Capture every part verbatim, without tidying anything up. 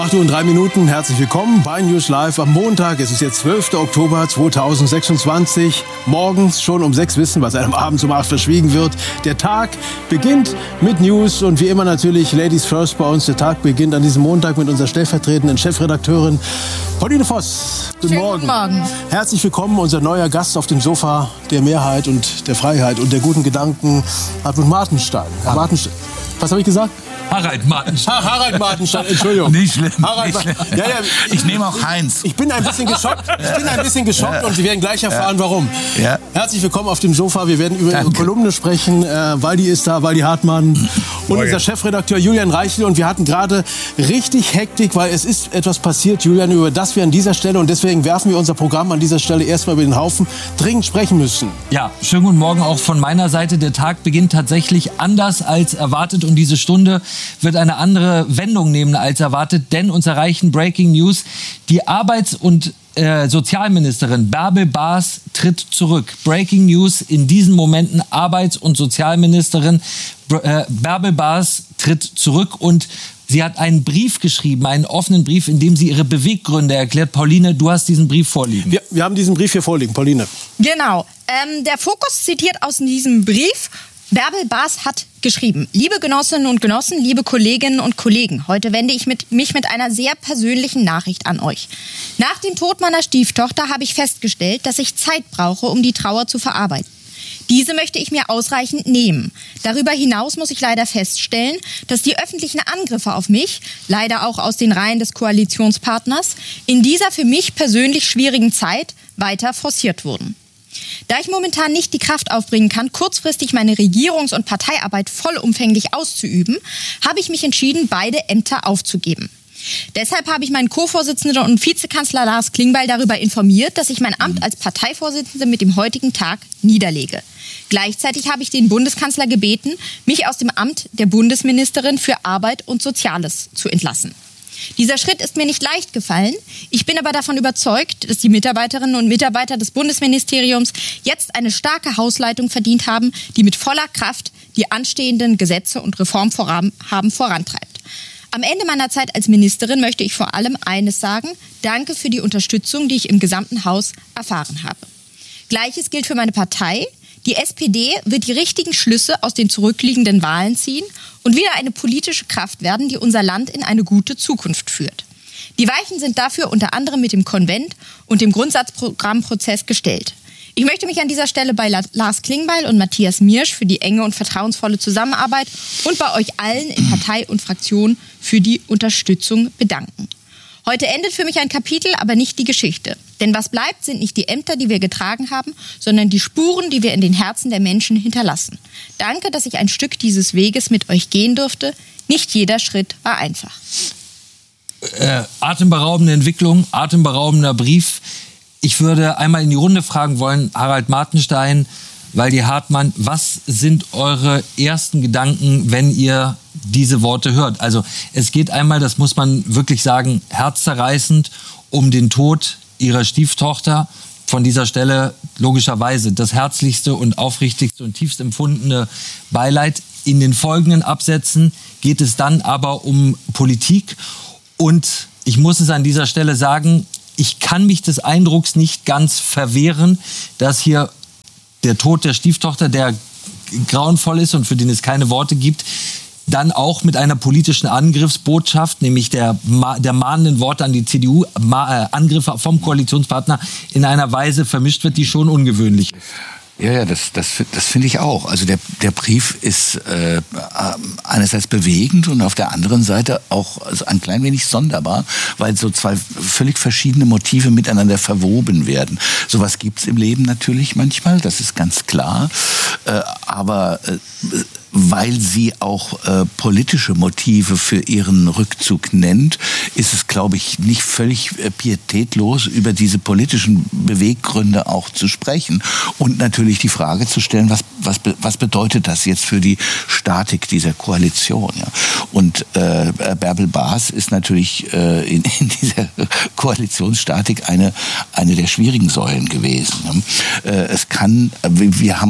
acht Uhr und drei Minuten, herzlich willkommen bei News Live am Montag. Es ist jetzt zwölfter Oktober zweitausendsechsundzwanzig. Morgens schon um sechs wissen, was einem abends um acht verschwiegen wird. Der Tag beginnt mit News und wie immer natürlich Ladies First bei uns. Der Tag beginnt an diesem Montag mit unserer stellvertretenden Chefredakteurin Pauline Voss. Guten Schönen Morgen. Guten Morgen. Herzlich willkommen, unser neuer Gast auf dem Sofa der Mehrheit und der Freiheit und der guten Gedanken, Hartmut Martenstein. Herr Martenstein, was habe ich gesagt? Harald Martenstein. Harald Martenstein, Entschuldigung. Nicht schlimm. Harald Nicht schlimm. Ja, ja, ich nehme auch Heinz. Ich bin ein bisschen geschockt, ich bin ein bisschen geschockt Ja. und Sie werden gleich erfahren, Ja. warum. Ja. Herzlich willkommen auf dem Sofa. Wir werden über Danke. Ihre Kolumne sprechen. Äh, Waldi ist da, Waldi Hartmann und Morgen. unser Chefredakteur Julian Reichel. Und wir hatten gerade richtig Hektik, weil es ist etwas passiert, Julian, über das wir an dieser Stelle, und deswegen werfen wir unser Programm an dieser Stelle erstmal über den Haufen, dringend sprechen müssen. Ja, schönen guten Morgen auch von meiner Seite. Der Tag beginnt tatsächlich anders als erwartet und diese Stunde wird eine andere Wendung nehmen als erwartet, denn uns erreichen Breaking News. Die Arbeits- und äh, Sozialministerin Bärbel Baas tritt zurück. Breaking News in diesen Momenten: Arbeits- und Sozialministerin äh, Bärbel Baas tritt zurück und sie hat einen Brief geschrieben, einen offenen Brief, in dem sie ihre Beweggründe erklärt. Pauline, du hast diesen Brief vorliegen. Wir, wir haben diesen Brief hier vorliegen, Pauline. Genau. Ähm, der Fokus zitiert aus diesem Brief: Bärbel Baas hat geschrieben: Liebe Genossinnen und Genossen, liebe Kolleginnen und Kollegen, heute wende ich mit, mich mit einer sehr persönlichen Nachricht an euch. Nach dem Tod meiner Stieftochter habe ich festgestellt, dass ich Zeit brauche, um die Trauer zu verarbeiten. Diese möchte ich mir ausreichend nehmen. Darüber hinaus muss ich leider feststellen, dass die öffentlichen Angriffe auf mich, leider auch aus den Reihen des Koalitionspartners, in dieser für mich persönlich schwierigen Zeit weiter forciert wurden. Da ich momentan nicht die Kraft aufbringen kann, kurzfristig meine Regierungs- und Parteiarbeit vollumfänglich auszuüben, habe ich mich entschieden, beide Ämter aufzugeben. Deshalb habe ich meinen Co-Vorsitzenden und Vizekanzler Lars Klingbeil darüber informiert, dass ich mein Amt als Parteivorsitzende mit dem heutigen Tag niederlege. Gleichzeitig habe ich den Bundeskanzler gebeten, mich aus dem Amt der Bundesministerin für Arbeit und Soziales zu entlassen. Dieser Schritt ist mir nicht leicht gefallen. Ich bin aber davon überzeugt, dass die Mitarbeiterinnen und Mitarbeiter des Bundesministeriums jetzt eine starke Hausleitung verdient haben, die mit voller Kraft die anstehenden Gesetze und Reformvorhaben vorantreibt. Am Ende meiner Zeit als Ministerin möchte ich vor allem eines sagen: Danke für die Unterstützung, die ich im gesamten Haus erfahren habe. Gleiches gilt für meine Partei. Die S P D wird die richtigen Schlüsse aus den zurückliegenden Wahlen ziehen und wieder eine politische Kraft werden, die unser Land in eine gute Zukunft führt. Die Weichen sind dafür unter anderem mit dem Konvent und dem Grundsatzprogrammprozess gestellt. Ich möchte mich an dieser Stelle bei Lars Klingbeil und Matthias Miersch für die enge und vertrauensvolle Zusammenarbeit und bei euch allen in Partei und Fraktion für die Unterstützung bedanken. Heute endet für mich ein Kapitel, aber nicht die Geschichte. Denn was bleibt, sind nicht die Ämter, die wir getragen haben, sondern die Spuren, die wir in den Herzen der Menschen hinterlassen. Danke, dass ich ein Stück dieses Weges mit euch gehen durfte. Nicht jeder Schritt war einfach. Äh, atemberaubende Entwicklung, atemberaubender Brief. Ich würde einmal in die Runde fragen wollen, Harald Martenstein, Waldi Hartmann, was sind eure ersten Gedanken, wenn ihr diese Worte hört? Also es geht einmal, das muss man wirklich sagen, herzzerreißend um den Tod ihrer Stieftochter. Von dieser Stelle logischerweise das herzlichste und aufrichtigste und tiefst empfundene Beileid. In den folgenden Absätzen geht es dann aber um Politik. Und ich muss es an dieser Stelle sagen, ich kann mich des Eindrucks nicht ganz verwehren, dass hier der Tod der Stieftochter, der grauenvoll ist und für den es keine Worte gibt, dann auch mit einer politischen Angriffsbotschaft, nämlich der, der mahnenden Worte an die C D U, Angriffe vom Koalitionspartner, in einer Weise vermischt wird, die schon ungewöhnlich ist. Ja, ja, das, das, das finde ich auch. Also der, der Brief ist äh, einerseits bewegend und auf der anderen Seite auch also ein klein wenig sonderbar, weil so zwei völlig verschiedene Motive miteinander verwoben werden. Sowas gibt's im Leben natürlich manchmal, das ist ganz klar. Äh, aber äh, weil sie auch äh, politische Motive für ihren Rückzug nennt, ist es, glaube ich, nicht völlig äh, pietätlos, über diese politischen Beweggründe auch zu sprechen und natürlich die Frage zu stellen, was, was, was bedeutet das jetzt für die Statik dieser Koalition? Ja? Und äh, Bärbel Baas ist natürlich äh, in, in dieser Koalitionsstatik eine, eine der schwierigen Säulen gewesen. Ja? Äh, es kann, wir haben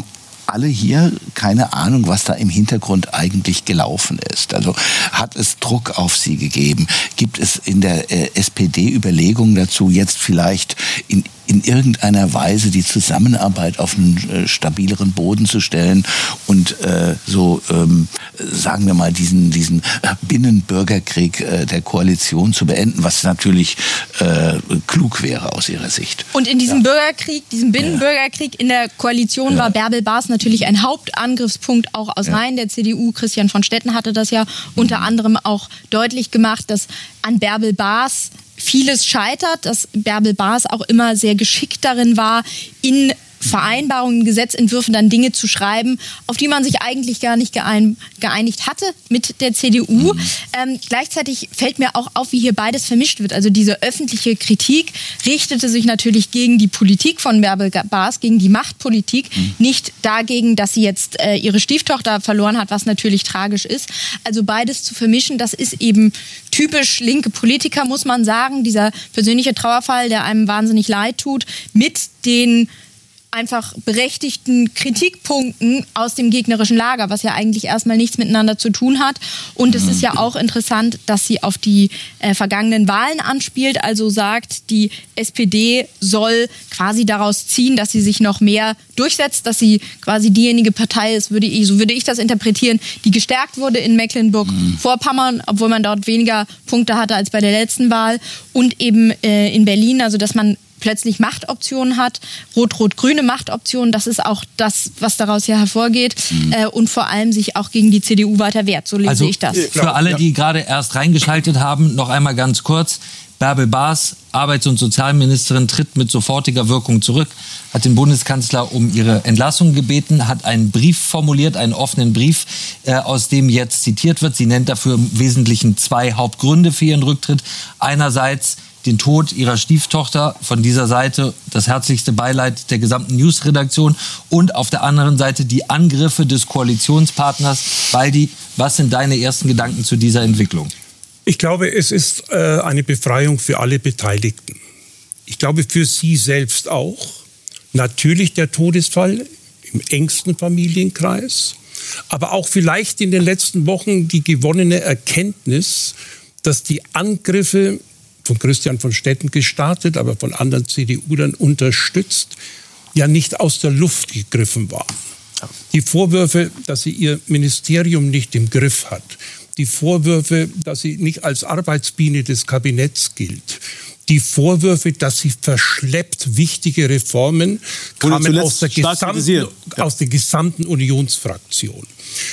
alle hier keine Ahnung, was da im Hintergrund eigentlich gelaufen ist. Also hat es Druck auf sie gegeben? Gibt es in der äh, S P D Überlegungen dazu, jetzt vielleicht in in irgendeiner Weise die Zusammenarbeit auf einen äh, stabileren Boden zu stellen und äh, so, ähm, sagen wir mal, diesen, diesen Binnenbürgerkrieg äh, der Koalition zu beenden, was natürlich äh, klug wäre aus ihrer Sicht. Und in diesem ja. Bürgerkrieg, diesem Binnenbürgerkrieg in der Koalition ja. war Bärbel Baas natürlich ein Hauptangriffspunkt, auch aus ja. Reihen der C D U. Christian von Stetten hatte das ja unter anderem auch deutlich gemacht, dass an Bärbel Baas vieles scheitert, dass Bärbel Baas auch immer sehr geschickt darin war, in Vereinbarungen, Gesetzentwürfen dann Dinge zu schreiben, auf die man sich eigentlich gar nicht geein, geeinigt hatte mit der C D U. Mhm. Ähm, gleichzeitig fällt mir auch auf, wie hier beides vermischt wird. Also diese öffentliche Kritik richtete sich natürlich gegen die Politik von Bärbel Baas, gegen die Machtpolitik, mhm. nicht dagegen, dass sie jetzt äh, ihre Stieftochter verloren hat, was natürlich tragisch ist. Also beides zu vermischen, das ist eben typisch linke Politiker, muss man sagen. Dieser persönliche Trauerfall, der einem wahnsinnig leid tut, mit den einfach berechtigten Kritikpunkten aus dem gegnerischen Lager, was ja eigentlich erstmal nichts miteinander zu tun hat. Und es ist ja auch interessant, dass sie auf die äh, vergangenen Wahlen anspielt, also sagt, die S P D soll quasi daraus ziehen, dass sie sich noch mehr durchsetzt, dass sie quasi diejenige Partei ist, würde ich, so würde ich das interpretieren, die gestärkt wurde in Mecklenburg-Vorpommern, obwohl man dort weniger Punkte hatte als bei der letzten Wahl, und eben äh, in Berlin, also dass man plötzlich Machtoptionen hat, rot-rot-grüne Machtoptionen, das ist auch das, was daraus ja hervorgeht, mhm. äh, und vor allem sich auch gegen die C D U weiter wehrt, so lese also, ich das. Für alle, die gerade erst reingeschaltet haben, noch einmal ganz kurz: Bärbel Baas, Arbeits- und Sozialministerin, tritt mit sofortiger Wirkung zurück, hat den Bundeskanzler um ihre Entlassung gebeten, hat einen Brief formuliert, einen offenen Brief, äh, aus dem jetzt zitiert wird. Sie nennt dafür im Wesentlichen zwei Hauptgründe für ihren Rücktritt. Einerseits den Tod ihrer Stieftochter, von dieser Seite das herzlichste Beileid der gesamten News-Redaktion, und auf der anderen Seite die Angriffe des Koalitionspartners. Waldi, was sind deine ersten Gedanken zu dieser Entwicklung? Ich glaube, es ist äh, eine Befreiung für alle Beteiligten. Ich glaube, für sie selbst auch. Natürlich der Todesfall im engsten Familienkreis, aber auch vielleicht in den letzten Wochen die gewonnene Erkenntnis, dass die Angriffe von Christian von Stetten gestartet, aber von anderen C D U-Lern unterstützt, ja nicht aus der Luft gegriffen waren. Die Vorwürfe, dass sie ihr Ministerium nicht im Griff hat, die Vorwürfe, dass sie nicht als Arbeitsbiene des Kabinetts gilt, die Vorwürfe, dass sie verschleppt wichtige Reformen, kamen aus der, gesamten, aus der gesamten Unionsfraktion.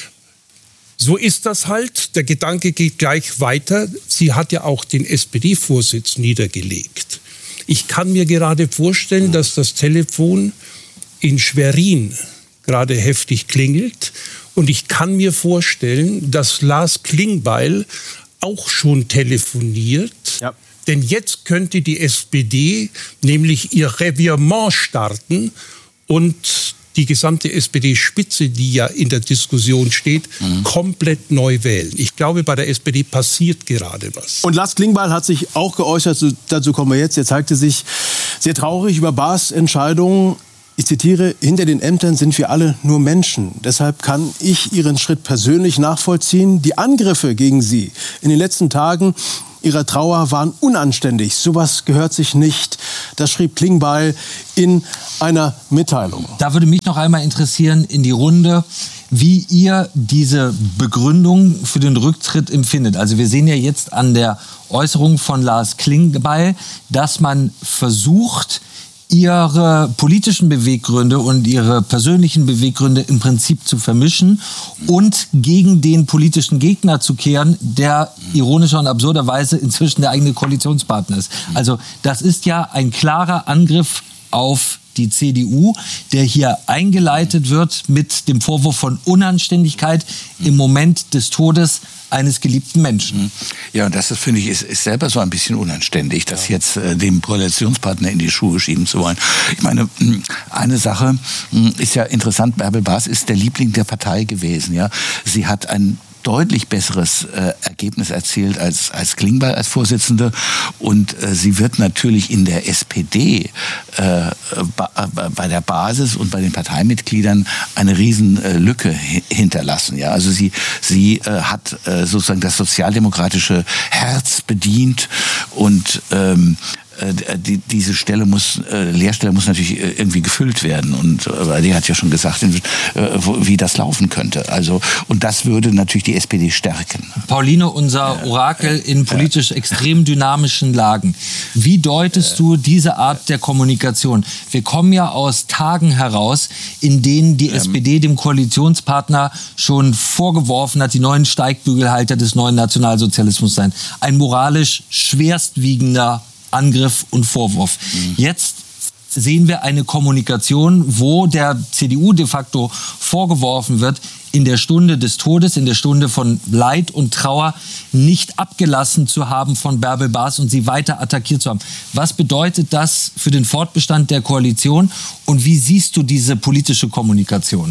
So ist das halt. Der Gedanke geht gleich weiter. Sie hat ja auch den S P D-Vorsitz niedergelegt. Ich kann mir gerade vorstellen, dass das Telefon in Schwerin gerade heftig klingelt. Und ich kann mir vorstellen, dass Lars Klingbeil auch schon telefoniert. Ja. Denn jetzt könnte die S P D nämlich ihr Revirement starten und die gesamte S P D-Spitze, die ja in der Diskussion steht, mhm. komplett neu wählen. Ich glaube, bei der S P D passiert gerade was. Und Lars Klingbeil hat sich auch geäußert, dazu kommen wir jetzt. Er zeigte sich sehr traurig über Baas' Entscheidungen. Ich zitiere: Hinter den Ämtern sind wir alle nur Menschen. Deshalb kann ich Ihren Schritt persönlich nachvollziehen. Die Angriffe gegen Sie in den letzten Tagen ihrer Trauer waren unanständig. Sowas gehört sich nicht. Das schrieb Klingbeil in einer Mitteilung. Da würde mich noch einmal interessieren in die Runde, wie ihr diese Begründung für den Rücktritt empfindet. Also wir sehen ja jetzt an der Äußerung von Lars Klingbeil, dass man versucht, ihre politischen Beweggründe und ihre persönlichen Beweggründe im Prinzip zu vermischen und gegen den politischen Gegner zu kehren, der ironischer und absurderweise inzwischen der eigene Koalitionspartner ist. Also das ist ja ein klarer Angriff auf die C D U, der hier eingeleitet wird mit dem Vorwurf von Unanständigkeit im Moment des Todes eines geliebten Menschen. Ja, und das ist, finde ich, ist, ist selber so ein bisschen unanständig, das jetzt äh, dem Koalitionspartner in die Schuhe schieben zu wollen. Ich meine, eine Sache ist ja interessant: Bärbel Baas ist der Liebling der Partei gewesen. Ja, sie hat ein deutlich besseres äh, Ergebnis erzielt als, als Klingbeil als Vorsitzende. Und äh, sie wird natürlich in der S P D äh, ba, äh, bei der Basis und bei den Parteimitgliedern eine riesen äh, Lücke hi- hinterlassen. Ja? Also sie, sie äh, hat äh, sozusagen das sozialdemokratische Herz bedient und ähm, Die, diese Stelle muss, äh, Lehrstelle muss natürlich äh, irgendwie gefüllt werden. Und äh, die hat ja schon gesagt, äh, wo, wie das laufen könnte. Also, und das würde natürlich die S P D stärken. Pauline, unser Orakel in politisch extrem dynamischen Lagen. Wie deutest du diese Art der Kommunikation? Wir kommen ja aus Tagen heraus, in denen die S P D dem Koalitionspartner schon vorgeworfen hat, die neuen Steigbügelhalter des neuen Nationalsozialismus seien. Ein moralisch schwerstwiegender Angriff und Vorwurf. Mhm. Jetzt sehen wir eine Kommunikation, wo der C D U de facto vorgeworfen wird, in der Stunde des Todes, in der Stunde von Leid und Trauer nicht abgelassen zu haben von Bärbel Baas und sie weiter attackiert zu haben. Was bedeutet das für den Fortbestand der Koalition und wie siehst du diese politische Kommunikation?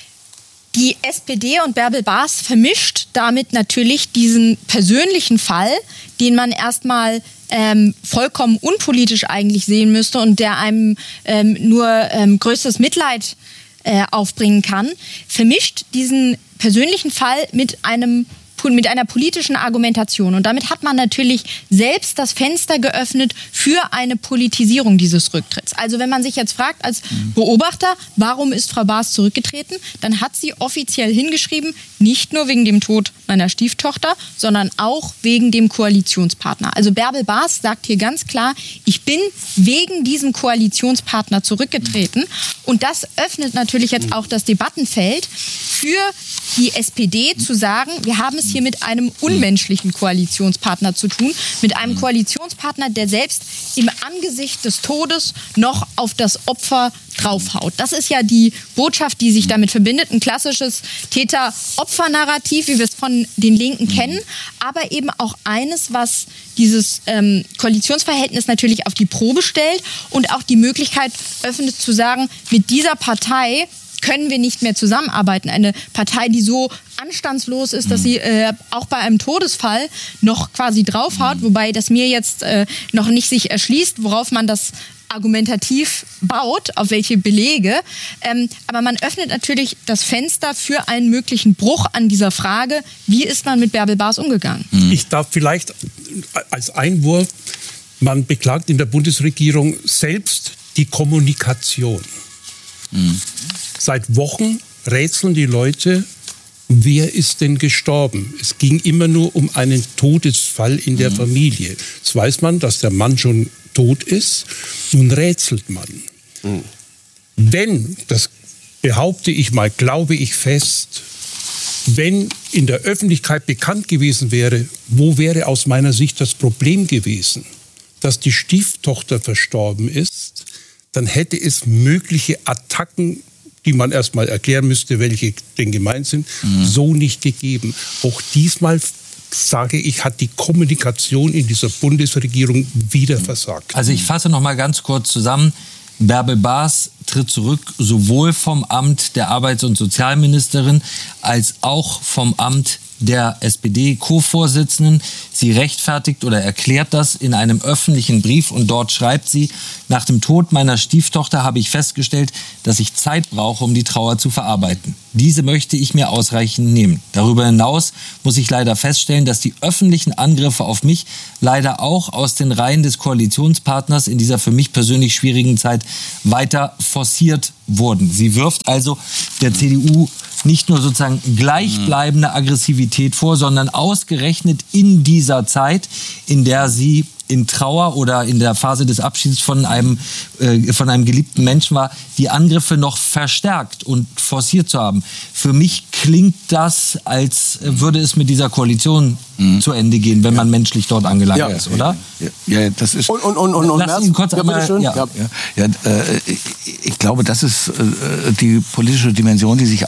Die S P D und Bärbel Baas vermischt damit natürlich diesen persönlichen Fall, den man erstmal ähm, vollkommen unpolitisch eigentlich sehen müsste und der einem ähm, nur ähm, größtes Mitleid äh, aufbringen kann, vermischt diesen persönlichen Fall mit einem mit einer politischen Argumentation. Und damit hat man natürlich selbst das Fenster geöffnet für eine Politisierung dieses Rücktritts. Also wenn man sich jetzt fragt als Beobachter, warum ist Frau Baas zurückgetreten, dann hat sie offiziell hingeschrieben, nicht nur wegen dem Tod meiner Stieftochter, sondern auch wegen dem Koalitionspartner. Also Bärbel Baas sagt hier ganz klar, ich bin wegen diesem Koalitionspartner zurückgetreten. Und das öffnet natürlich jetzt auch das Debattenfeld für die S P D zu sagen, wir haben es hier mit einem unmenschlichen Koalitionspartner zu tun, mit einem Koalitionspartner, der selbst im Angesicht des Todes noch auf das Opfer draufhaut. Das ist ja die Botschaft, die sich damit verbindet. Ein klassisches Täter-Opfer-Narrativ, wie wir es von den Linken kennen, aber eben auch eines, was dieses ähm, Koalitionsverhältnis natürlich auf die Probe stellt und auch die Möglichkeit öffnet zu sagen, mit dieser Partei können wir nicht mehr zusammenarbeiten. Eine Partei, die so anstandslos ist, dass sie äh, auch bei einem Todesfall noch quasi draufhaut, wobei das mir jetzt äh, noch nicht sich erschließt, worauf man das argumentativ baut, auf welche Belege. Ähm, aber man öffnet natürlich das Fenster für einen möglichen Bruch an dieser Frage, wie ist man mit Bärbel Baas umgegangen? Ich darf vielleicht als Einwurf, man beklagt in der Bundesregierung selbst die Kommunikation. Mhm. Seit Wochen rätseln die Leute, wer ist denn gestorben? Es ging immer nur um einen Todesfall in der mhm. Familie. Jetzt weiß man, dass der Mann schon tot ist. Nun rätselt man. Mhm. Wenn, das behaupte ich mal, glaube ich fest, wenn in der Öffentlichkeit bekannt gewesen wäre, wo wäre aus meiner Sicht das Problem gewesen, dass die Stieftochter verstorben ist, dann hätte es mögliche Attacken, die man erstmal erklären müsste, welche denn gemeint sind, mhm. so nicht gegeben. Auch diesmal, sage ich, hat die Kommunikation in dieser Bundesregierung wieder versagt. Also ich fasse noch mal ganz kurz zusammen. Bärbel Baas tritt zurück, sowohl vom Amt der Arbeits- und Sozialministerin als auch vom Amt der S P D-Co-Vorsitzenden. Sie rechtfertigt oder erklärt das in einem öffentlichen Brief und dort schreibt sie, nach dem Tod meiner Stieftochter habe ich festgestellt, dass ich Zeit brauche, um die Trauer zu verarbeiten. Diese möchte ich mir ausreichend nehmen. Darüber hinaus muss ich leider feststellen, dass die öffentlichen Angriffe auf mich leider auch aus den Reihen des Koalitionspartners in dieser für mich persönlich schwierigen Zeit weiter forciert wurden. Sie wirft also der C D U nicht nur sozusagen gleichbleibende Aggressivität vor, sondern ausgerechnet in dieser Zeit, in der sie in Trauer oder in der Phase des Abschieds von einem, äh, von einem geliebten Menschen war, die Angriffe noch verstärkt und forciert zu haben. Für mich klingt das, als würde es mit dieser Koalition mhm. zu Ende gehen, wenn man menschlich dort angelangt ja. ist, oder? Ja, ja, das ist... Und, und, und, und, und Lass ihn kurz ja, einmal... Ja. Ja, ja, äh, ich, ich glaube, das ist äh, die politische Dimension, die sich aufträgt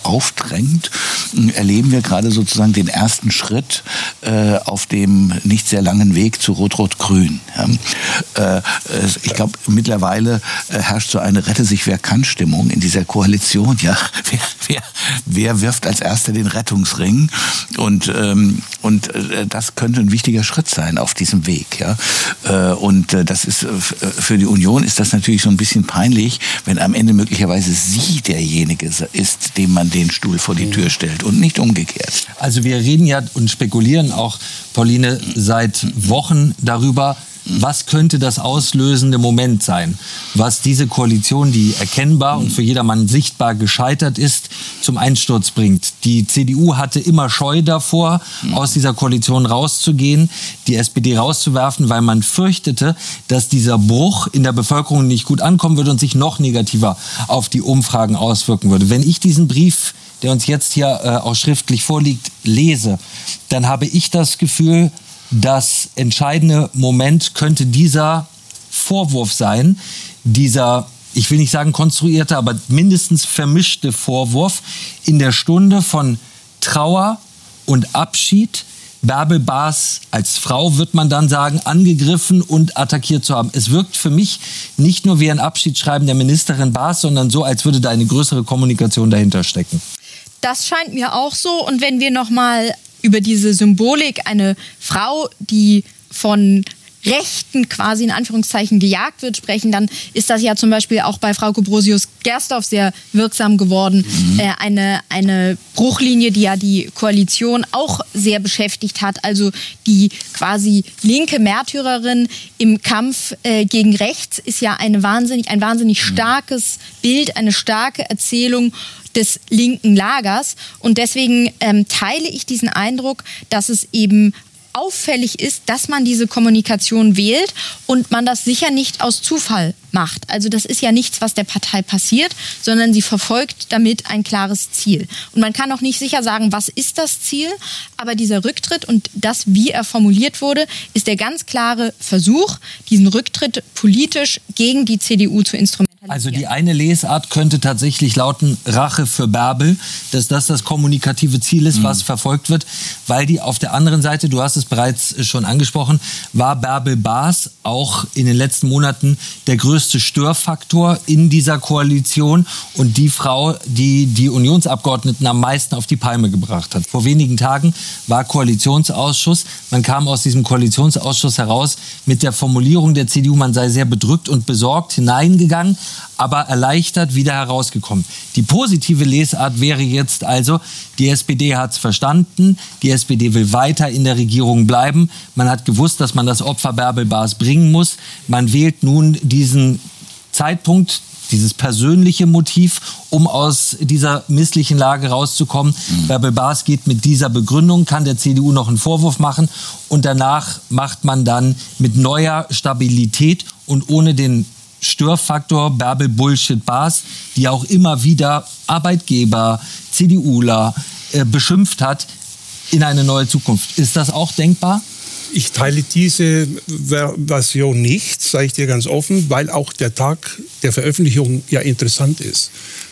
anstrengt, erleben wir gerade sozusagen den ersten Schritt äh, auf dem nicht sehr langen Weg zu Rot-Rot-Grün. Ja. Äh, ich glaube, mittlerweile äh, herrscht so eine Rette-sich-wer-kann-Stimmung in dieser Koalition. Ja, wer, wer, wer wirft als Erster den Rettungsring? Und, ähm, und äh, das könnte ein wichtiger Schritt sein auf diesem Weg. Ja. Äh, und äh, das ist äh, für die Union ist das natürlich so ein bisschen peinlich, wenn am Ende möglicherweise sie derjenige ist, dem man den Stuhl vor die Tür stellt und nicht umgekehrt. Also wir reden ja und spekulieren auch, Pauline, seit Wochen darüber, was könnte das auslösende Moment sein, was diese Koalition, die erkennbar und für jedermann sichtbar gescheitert ist, zum Einsturz bringt. Die C D U hatte immer Scheu davor, aus dieser Koalition rauszugehen, die S P D rauszuwerfen, weil man fürchtete, dass dieser Bruch in der Bevölkerung nicht gut ankommen würde und sich noch negativer auf die Umfragen auswirken würde. Wenn ich diesen Brief, der uns jetzt hier äh, auch schriftlich vorliegt, lese, dann habe ich das Gefühl, das entscheidende Moment könnte dieser Vorwurf sein, dieser, ich will nicht sagen konstruierte, aber mindestens vermischte Vorwurf in der Stunde von Trauer und Abschied, Bärbel Baas als Frau, wird man dann sagen, angegriffen und attackiert zu haben. Es wirkt für mich nicht nur wie ein Abschiedsschreiben der Ministerin Baas, sondern so, als würde da eine größere Kommunikation dahinter stecken. Das scheint mir auch so. Und wenn wir noch mal über diese Symbolik, eine Frau, die von Rechten quasi in Anführungszeichen gejagt wird, sprechen, dann ist das ja zum Beispiel auch bei Frau Ambrosius-Gersdorf sehr wirksam geworden. Mhm. Äh, eine, eine Bruchlinie, die ja die Koalition auch sehr beschäftigt hat. Also die quasi linke Märtyrerin im Kampf äh, gegen rechts ist ja eine wahnsinnig, ein wahnsinnig starkes Bild, eine starke Erzählung des linken Lagers. Und deswegen ähm, teile ich diesen Eindruck, dass es eben auffällig ist, dass man diese Kommunikation wählt und man das sicher nicht aus Zufall macht. Also das ist ja nichts, was der Partei passiert, sondern sie verfolgt damit ein klares Ziel. Und man kann auch nicht sicher sagen, was ist das Ziel, aber dieser Rücktritt und das, wie er formuliert wurde, ist der ganz klare Versuch, diesen Rücktritt politisch gegen die C D U zu instrumentalisieren. Also die eine Lesart könnte tatsächlich lauten, Rache für Bärbel, dass das das kommunikative Ziel ist, was mhm. verfolgt wird, weil die auf der anderen Seite, du hast es bereits schon angesprochen, war Bärbel Baas auch in den letzten Monaten der größte Störfaktor in dieser Koalition und die Frau, die die Unionsabgeordneten am meisten auf die Palme gebracht hat. Vor wenigen Tagen war Koalitionsausschuss. Man kam aus diesem Koalitionsausschuss heraus mit der Formulierung der C D U, man sei sehr bedrückt und besorgt hineingegangen, aber erleichtert wieder herausgekommen. Die positive Lesart wäre jetzt also, die S P D hat es verstanden, die S P D will weiter in der Regierung bleiben. Man hat gewusst, dass man das Opfer Bärbel Baas bringen muss. Man wählt nun diesen Zeitpunkt, dieses persönliche Motiv, um aus dieser misslichen Lage rauszukommen. Mhm. Bärbel Baas geht mit dieser Begründung, kann der C D U noch einen Vorwurf machen und danach macht man dann mit neuer Stabilität und ohne den Störfaktor Bärbel Bullshit Baas, die auch immer wieder Arbeitgeber, CDUler äh, beschimpft hat, in eine neue Zukunft. Ist das auch denkbar? Ich teile diese Version nicht, sage ich dir ganz offen, weil auch der Tag der Veröffentlichung ja interessant ist.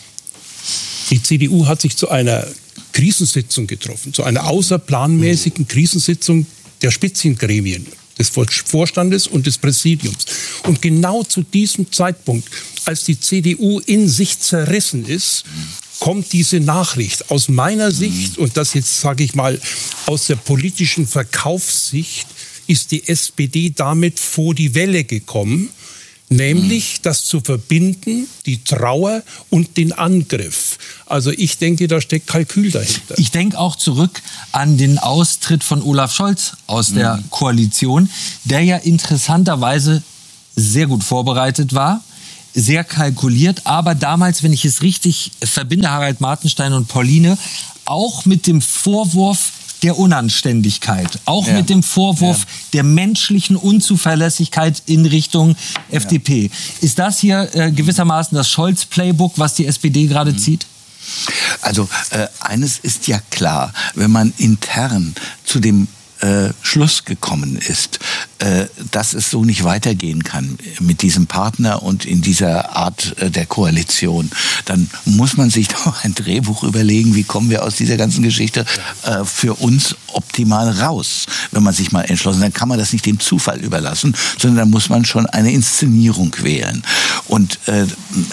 Die C D U hat sich zu einer Krisensitzung getroffen, zu einer außerplanmäßigen Krisensitzung der Spitzengremien, des Vorstandes und des Präsidiums. Und genau zu diesem Zeitpunkt, als die C D U in sich zerrissen ist, kommt diese Nachricht. Aus meiner Sicht, und das jetzt sage ich mal aus der politischen Verkaufssicht, ist die S P D damit vor die Welle gekommen, nämlich das zu verbinden, die Trauer und den Angriff. Also ich denke, da steckt Kalkül dahinter. Ich denke auch zurück an den Austritt von Olaf Scholz aus mhm. der Koalition, der ja interessanterweise sehr gut vorbereitet war, sehr kalkuliert, aber damals, wenn ich es richtig verbinde, Harald Martenstein und Pauline, auch mit dem Vorwurf der Unanständigkeit, auch ja. mit dem Vorwurf ja. der menschlichen Unzuverlässigkeit in Richtung F D P. Ja. Ist das hier äh, gewissermaßen das Scholz-Playbook, was die S P D gerade mhm. zieht? Also äh, eines ist ja klar, wenn man intern zu dem äh, Schluss gekommen ist, äh, dass es so nicht weitergehen kann mit diesem Partner und in dieser Art äh, der Koalition, dann muss man sich doch ein Drehbuch überlegen, wie kommen wir aus dieser ganzen Geschichte äh, für uns optimal raus. Wenn man sich mal entschlossen, dann kann man das nicht dem Zufall überlassen, sondern dann muss man schon eine Inszenierung wählen. Und äh,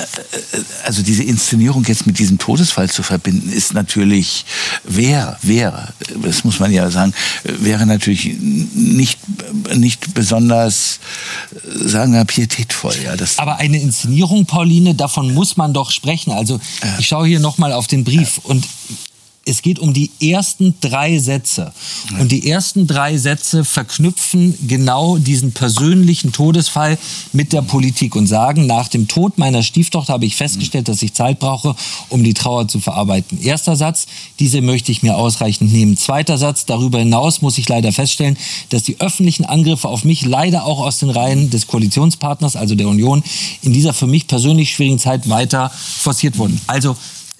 also diese Inszenierung jetzt mit diesem Todesfall zu verbinden, ist natürlich, wäre, wäre, das muss man ja sagen, wäre natürlich nicht, nicht besonders, sagen wir, pietätvoll. Ja, das Aber eine Inszenierung, Pauline, davon muss man doch sprechen. Also Ja. ich schaue hier nochmal auf den Brief und es geht um die ersten drei Sätze. Und die ersten drei Sätze verknüpfen genau diesen persönlichen Todesfall mit der Politik und sagen, nach dem Tod meiner Stieftochter habe ich festgestellt, dass ich Zeit brauche, um die Trauer zu verarbeiten. Erster Satz, diese möchte ich mir ausreichend nehmen. Zweiter Satz, darüber hinaus muss ich leider feststellen, dass die öffentlichen Angriffe auf mich leider auch aus den Reihen des Koalitionspartners, also der Union, in dieser für mich persönlich schwierigen Zeit weiter forciert wurden. Also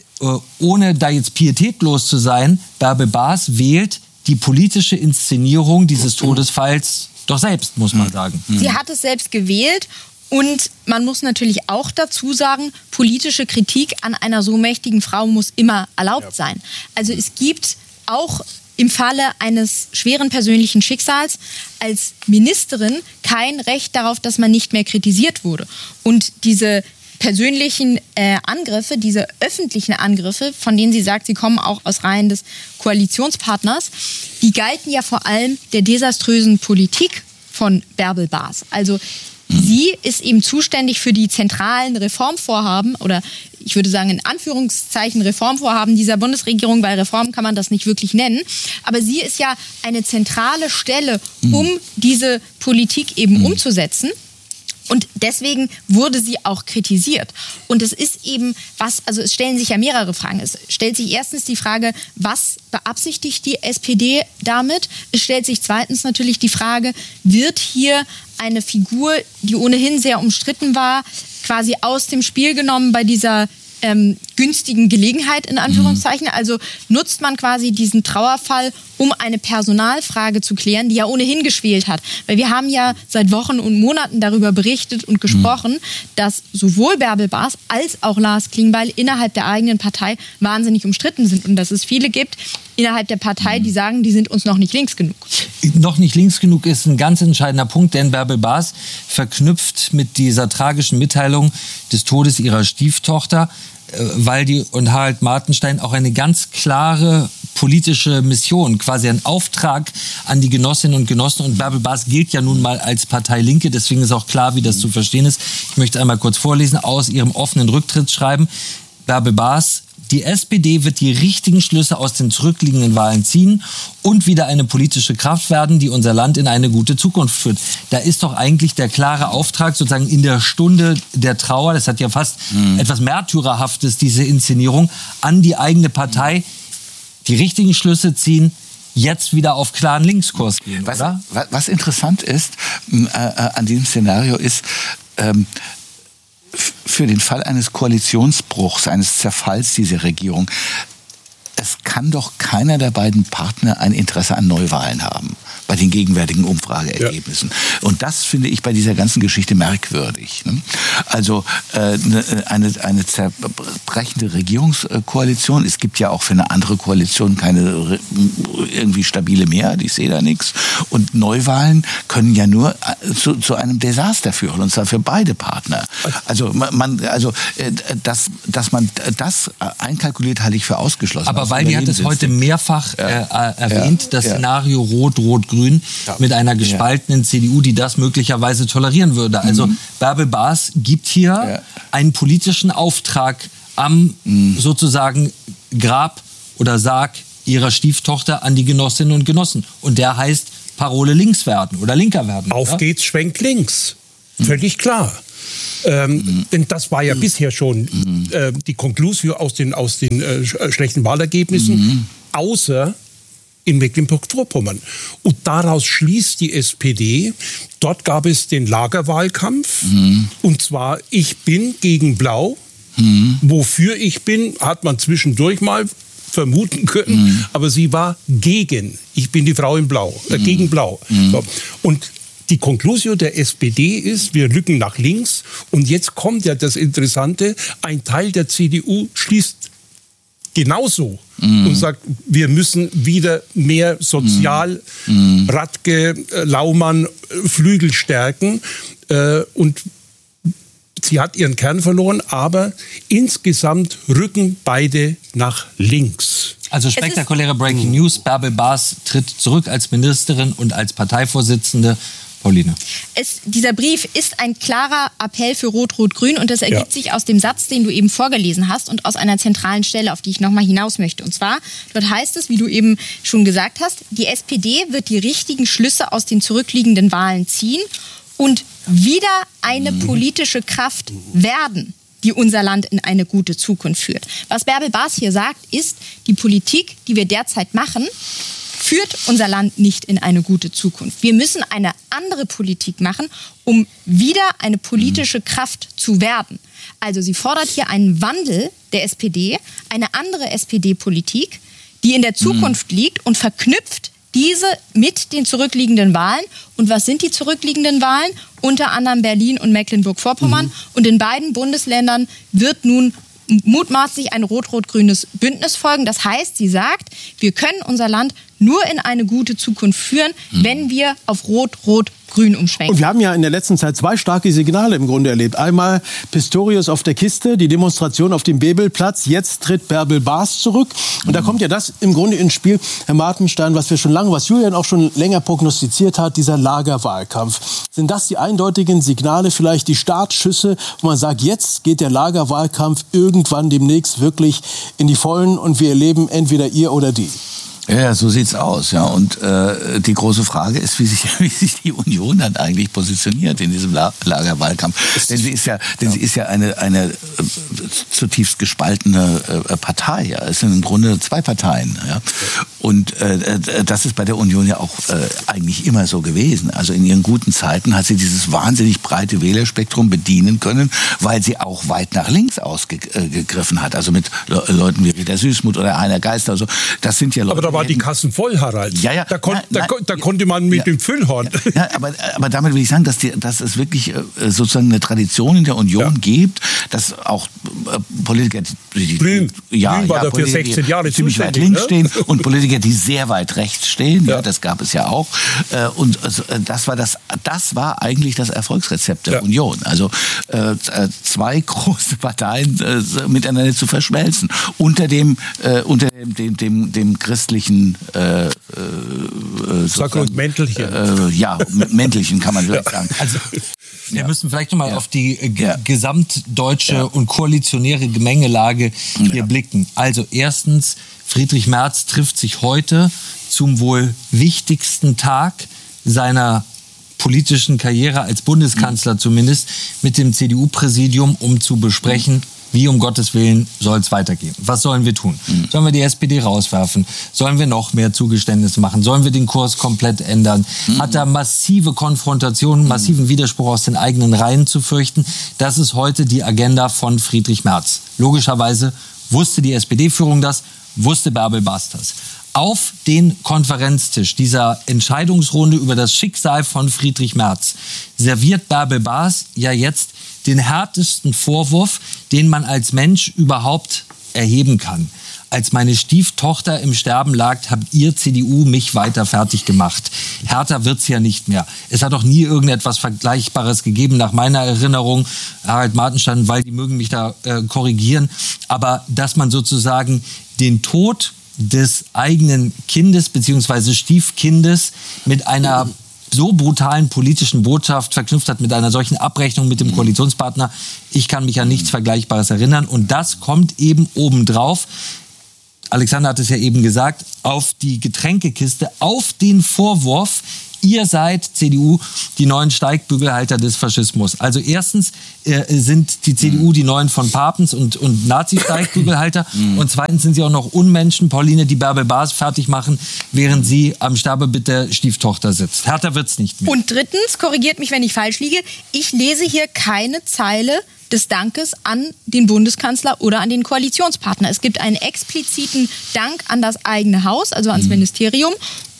ohne da jetzt pietätlos zu sein, Bärbel Baas wählt die politische Inszenierung dieses Todesfalls doch selbst, muss man sagen. Sie hat es selbst gewählt und man muss natürlich auch dazu sagen, politische Kritik an einer so mächtigen Frau muss immer erlaubt sein. Also es gibt auch im Falle eines schweren persönlichen Schicksals als Ministerin kein Recht darauf, dass man nicht mehr kritisiert wurde. Und diese persönlichen äh, Angriffe, diese öffentlichen Angriffe, von denen sie sagt, sie kommen auch aus Reihen des Koalitionspartners, die galten ja vor allem der desaströsen Politik von Bärbel Baas. Also sie ist eben zuständig für die zentralen Reformvorhaben oder ich würde sagen in Anführungszeichen Reformvorhaben dieser Bundesregierung, weil Reform kann man das nicht wirklich nennen. Aber sie ist ja eine zentrale Stelle, um diese Politik eben umzusetzen. Und deswegen wurde sie auch kritisiert. Und es ist eben was, also es stellen sich ja mehrere Fragen. Es stellt sich erstens die Frage, was beabsichtigt die S P D damit? Es stellt sich zweitens natürlich die Frage, wird hier eine Figur, die ohnehin sehr umstritten war, quasi aus dem Spiel genommen bei dieser ähm, günstigen Gelegenheit, in Anführungszeichen. Also nutzt man quasi diesen Trauerfall, um eine Personalfrage zu klären, die ja ohnehin geschwelt hat. Weil wir haben ja seit Wochen und Monaten darüber berichtet und gesprochen, mhm. dass sowohl Bärbel Baas als auch Lars Klingbeil innerhalb der eigenen Partei wahnsinnig umstritten sind. Und dass es viele gibt innerhalb der Partei, die sagen, die sind uns noch nicht links genug. Noch nicht links genug ist ein ganz entscheidender Punkt, denn Bärbel Baas verknüpft mit dieser tragischen Mitteilung des Todes ihrer Stieftochter Waldi und Harald Martenstein auch eine ganz klare politische Mission, quasi ein Auftrag an die Genossinnen und Genossen. Und Bärbel Baas gilt ja nun mal als Partei Linke, deswegen ist auch klar, wie das zu verstehen ist. Ich möchte einmal kurz vorlesen aus ihrem offenen Rücktrittsschreiben. Bärbel Baas: Die S P D wird die richtigen Schlüsse aus den zurückliegenden Wahlen ziehen und wieder eine politische Kraft werden, die unser Land in eine gute Zukunft führt. Da ist doch eigentlich der klare Auftrag sozusagen in der Stunde der Trauer, das hat ja fast mhm. etwas Märtyrerhaftes, diese Inszenierung, an die eigene Partei, die richtigen Schlüsse ziehen, jetzt wieder auf klaren Linkskurs gehen, was, oder? Was interessant ist äh, an diesem Szenario ist, ähm, für den Fall eines Koalitionsbruchs, eines Zerfalls dieser Regierung, es kann doch keiner der beiden Partner ein Interesse an Neuwahlen haben, bei den gegenwärtigen Umfrageergebnissen. Ja. Und das finde ich bei dieser ganzen Geschichte merkwürdig. Also äh, eine, eine zerbrechende Regierungskoalition, es gibt ja auch für eine andere Koalition keine irgendwie stabile Mehrheit, ich sehe da nichts. Und Neuwahlen können ja nur zu, zu einem Desaster führen, und zwar für beide Partner. Also, man, also dass, dass man das einkalkuliert, halte ich für ausgeschlossen. Aber Waldi hat es heute mehrfach ja. äh, erwähnt, ja. das ja. Szenario Rot-Rot-Grün ja. mit einer gespaltenen ja. C D U, die das möglicherweise tolerieren würde. Also mhm. Bärbel Baas gibt hier ja. einen politischen Auftrag am mhm. sozusagen Grab oder Sarg ihrer Stieftochter an die Genossinnen und Genossen. Und der heißt Parole links werden oder linker werden. Auf oder? geht's, schwenkt links. Mhm. Völlig klar. Ähm, mhm. Denn das war ja mhm. bisher schon mhm. äh, die Konklusion aus den, aus den äh, schlechten Wahlergebnissen, mhm. außer in Mecklenburg-Vorpommern. Und daraus schließt die S P D, dort gab es den Lagerwahlkampf, mhm. und zwar ich bin gegen Blau. Mhm. Wofür ich bin, hat man zwischendurch mal vermuten können, mhm. aber sie war gegen. Ich bin die Frau in Blau, äh, gegen Blau. Mhm. So. Und die Konklusio der S P D ist, wir rücken nach links. Und jetzt kommt ja das Interessante, ein Teil der C D U schließt genauso mm. und sagt, wir müssen wieder mehr Sozial, mm. Radke, Laumann, Flügel stärken. Äh, und sie hat ihren Kern verloren, aber insgesamt rücken beide nach links. Also spektakuläre Breaking News. Bärbel Baas tritt zurück als Ministerin und als Parteivorsitzende. Pauline. Es, dieser Brief ist ein klarer Appell für Rot-Rot-Grün und das ergibt ja. sich aus dem Satz, den du eben vorgelesen hast und aus einer zentralen Stelle, auf die ich nochmal hinaus möchte. Und zwar, dort heißt es, wie du eben schon gesagt hast, die S P D wird die richtigen Schlüsse aus den zurückliegenden Wahlen ziehen und wieder eine politische Kraft werden, die unser Land in eine gute Zukunft führt. Was Bärbel Baas hier sagt, ist, die Politik, die wir derzeit machen, führt unser Land nicht in eine gute Zukunft. Wir müssen eine andere Politik machen, um wieder eine politische Kraft zu werden. Also sie fordert hier einen Wandel der S P D, eine andere S P D-Politik, die in der Zukunft liegt und verknüpft diese mit den zurückliegenden Wahlen. Und was sind die zurückliegenden Wahlen? Unter anderem Berlin und Mecklenburg-Vorpommern. Mhm. Und in beiden Bundesländern wird nun mutmaßlich ein rot-rot-grünes Bündnis folgen. Das heißt, sie sagt, wir können unser Land nur in eine gute Zukunft führen, mhm. wenn wir auf Rot-Rot-Grün umschwenken. Und wir haben ja in der letzten Zeit zwei starke Signale im Grunde erlebt. Einmal Pistorius auf der Kiste, die Demonstration auf dem Bebelplatz. Jetzt tritt Bärbel Baas zurück. Und mhm. da kommt ja das im Grunde ins Spiel, Herr Martenstein, was wir schon lange, was Julian auch schon länger prognostiziert hat, dieser Lagerwahlkampf. Sind das die eindeutigen Signale, vielleicht die Startschüsse, wo man sagt, jetzt geht der Lagerwahlkampf irgendwann demnächst wirklich in die Vollen und wir erleben entweder ihr oder die? Ja, so sieht's aus, ja. Und äh, die große Frage ist, wie sich, wie sich die Union dann eigentlich positioniert in diesem La- Lagerwahlkampf. Denn sie ist ja, denn ja. sie ist ja eine eine äh, zutiefst gespaltene äh, Partei. Ja. Es sind im Grunde zwei Parteien. Ja. Und äh, das ist bei der Union ja auch äh, eigentlich immer so gewesen. Also in ihren guten Zeiten hat sie dieses wahnsinnig breite Wählerspektrum bedienen können, weil sie auch weit nach links ausgegriffen hat. Also mit Le- Leuten wie Rita Süßmuth oder Heiner Geister. Also das sind ja Leute. Aber da war die Kassen voll, Harald. Ja, ja. Da, kon- nein, da, nein, da konnte man mit ja, dem Füllhorn. Ja, aber, aber damit will ich sagen, dass, die, dass es wirklich äh, sozusagen eine Tradition in der Union ja. gibt, dass auch äh, Politiker, die, Blüm, ja, Blüm war ja, dafür Politiker, sechzehn Jahre ziemlich weit ne? links stehen und Politiker, die sehr weit rechts stehen. Ja. Ja, das gab es ja auch. Äh, und also, das war das, das war eigentlich das Erfolgsrezept der ja. Union. Also äh, zwei große Parteien äh, miteinander zu verschmelzen unter dem äh, unter dem dem, dem, dem christlichen äh, äh, Sag Mäntelchen. Äh, ja, Mäntelchen kann man wirklich sagen. Also, wir ja. müssen vielleicht nochmal ja. auf die äh, g- ja. gesamtdeutsche ja. und koalitionäre Gemengelage hier ja. blicken. Also erstens, Friedrich Merz trifft sich heute zum wohl wichtigsten Tag seiner politischen Karriere als Bundeskanzler zumindest mit dem C D U-Präsidium, um zu besprechen, wie um Gottes Willen soll es weitergehen. Was sollen wir tun? Mhm. Sollen wir die S P D rauswerfen? Sollen wir noch mehr Zugeständnisse machen? Sollen wir den Kurs komplett ändern? Mhm. Hat er massive Konfrontationen, massiven Widerspruch aus den eigenen Reihen zu fürchten? Das ist heute die Agenda von Friedrich Merz. Logischerweise wusste die S P D-Führung das, wusste Bärbel Baas das. Auf den Konferenztisch dieser Entscheidungsrunde über das Schicksal von Friedrich Merz serviert Bärbel Baas ja jetzt den härtesten Vorwurf, den man als Mensch überhaupt erheben kann. Als meine Stieftochter im Sterben lag, habt ihr C D U mich weiter fertig gemacht. Härter wird's ja nicht mehr. Es hat auch nie irgendetwas Vergleichbares gegeben, nach meiner Erinnerung, Harald Martenstein, weil die mögen mich da äh, korrigieren, aber dass man sozusagen den Tod des eigenen Kindes bzw. Stiefkindes mit einer so brutalen politischen Botschaft verknüpft hat, mit einer solchen Abrechnung mit dem Koalitionspartner. Ich kann mich an nichts Vergleichbares erinnern. Und das kommt eben obendrauf, Alexander hat es ja eben gesagt, auf die Getränkekiste, auf den Vorwurf, ihr seid, C D U, die neuen Steigbügelhalter des Faschismus. Also erstens äh, sind die C D U die neuen von Papens und, und Nazi-Steigbügelhalter. Und zweitens sind sie auch noch Unmenschen, Pauline, die Bärbel Baas fertig machen, während sie am Sterbebett der Stieftochter sitzt. Härter wird's nicht mehr. Und drittens, korrigiert mich, wenn ich falsch liege, ich lese hier keine Zeile des Dankes an den Bundeskanzler oder an den Koalitionspartner. Es gibt einen expliziten Dank an das eigene Haus, also ans mhm. Ministerium. Und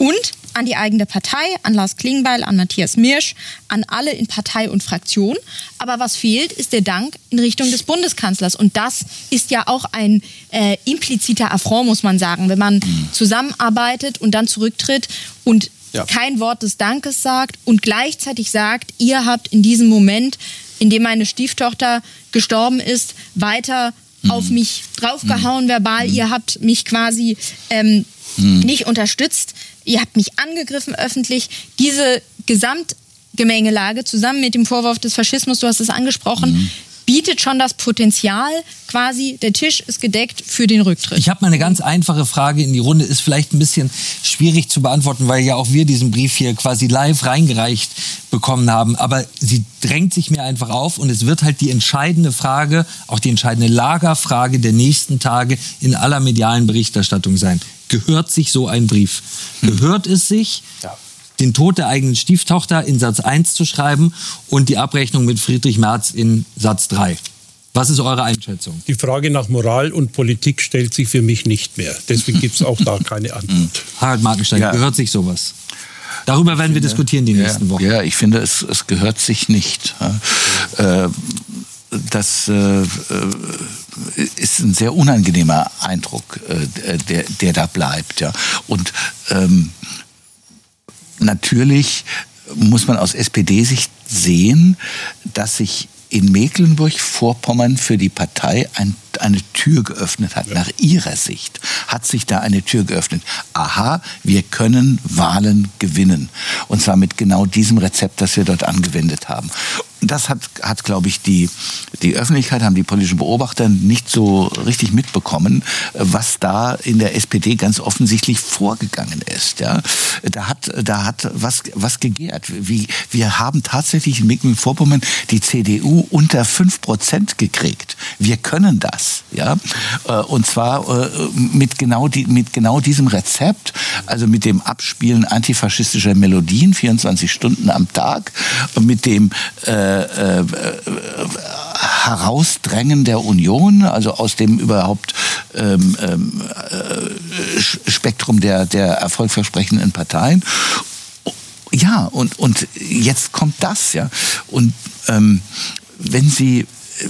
an die eigene Partei, an Lars Klingbeil, an Matthias Mirsch, an alle in Partei und Fraktion. Aber was fehlt, ist der Dank in Richtung des Bundeskanzlers. Und das ist ja auch ein äh, impliziter Affront, muss man sagen, wenn man mhm. zusammenarbeitet und dann zurücktritt und ja. kein Wort des Dankes sagt und gleichzeitig sagt, ihr habt in diesem Moment, in dem meine Stieftochter gestorben ist, weiter mhm. auf mich draufgehauen mhm. verbal. Mhm. Ihr habt mich quasi ähm, mhm. nicht unterstützt. Ihr habt mich angegriffen öffentlich. Diese Gesamtgemengelage zusammen mit dem Vorwurf des Faschismus, du hast es angesprochen, mhm. bietet schon das Potenzial, quasi der Tisch ist gedeckt für den Rücktritt. Ich habe mal eine ganz einfache Frage in die Runde, ist vielleicht ein bisschen schwierig zu beantworten, weil ja auch wir diesen Brief hier quasi live reingereicht bekommen haben, aber sie drängt sich mir einfach auf und es wird halt die entscheidende Frage, auch die entscheidende Lagerfrage der nächsten Tage in aller medialen Berichterstattung sein. Gehört sich so ein Brief? Hm. Gehört es sich, ja. den Tod der eigenen Stieftochter in Satz eins zu schreiben und die Abrechnung mit Friedrich Merz in Satz drei? Was ist eure Einschätzung? Die Frage nach Moral und Politik stellt sich für mich nicht mehr. Deswegen gibt es auch da keine Antwort. Harald Martenstein, ja. gehört sich sowas? Darüber werden wir diskutieren die nächsten ja, Wochen. Ja, ich finde, es, es gehört sich nicht. Äh, das äh, ist ein sehr unangenehmer Eindruck, äh, der, der da bleibt. Ja. Und ähm, natürlich muss man aus S P D-Sicht sehen, dass sich in Mecklenburg-Vorpommern für die Partei ein, eine Tür geöffnet hat. Ja. Nach ihrer Sicht hat sich da eine Tür geöffnet. Aha, wir können Wahlen gewinnen. Und zwar mit genau diesem Rezept, das wir dort angewendet haben. Das hat, hat glaube ich, die, die Öffentlichkeit, haben die politischen Beobachter nicht so richtig mitbekommen, was da in der S P D ganz offensichtlich vorgegangen ist. Ja? Da hat, da hat was, was gegärt. Wie, wir haben tatsächlich in Mecklenburg-Vorpommern die C D U unter fünf Prozent gekriegt. Wir können das. Ja? Und zwar mit genau, die, mit genau diesem Rezept, also mit dem Abspielen antifaschistischer Melodien, vierundzwanzig Stunden am Tag, mit dem äh, Äh, äh, Herausdrängen der Union, also aus dem überhaupt ähm, ähm, äh, Spektrum der, der erfolgversprechenden Parteien. Ja, und, und jetzt kommt das, ja. Und ähm, wenn Sie äh,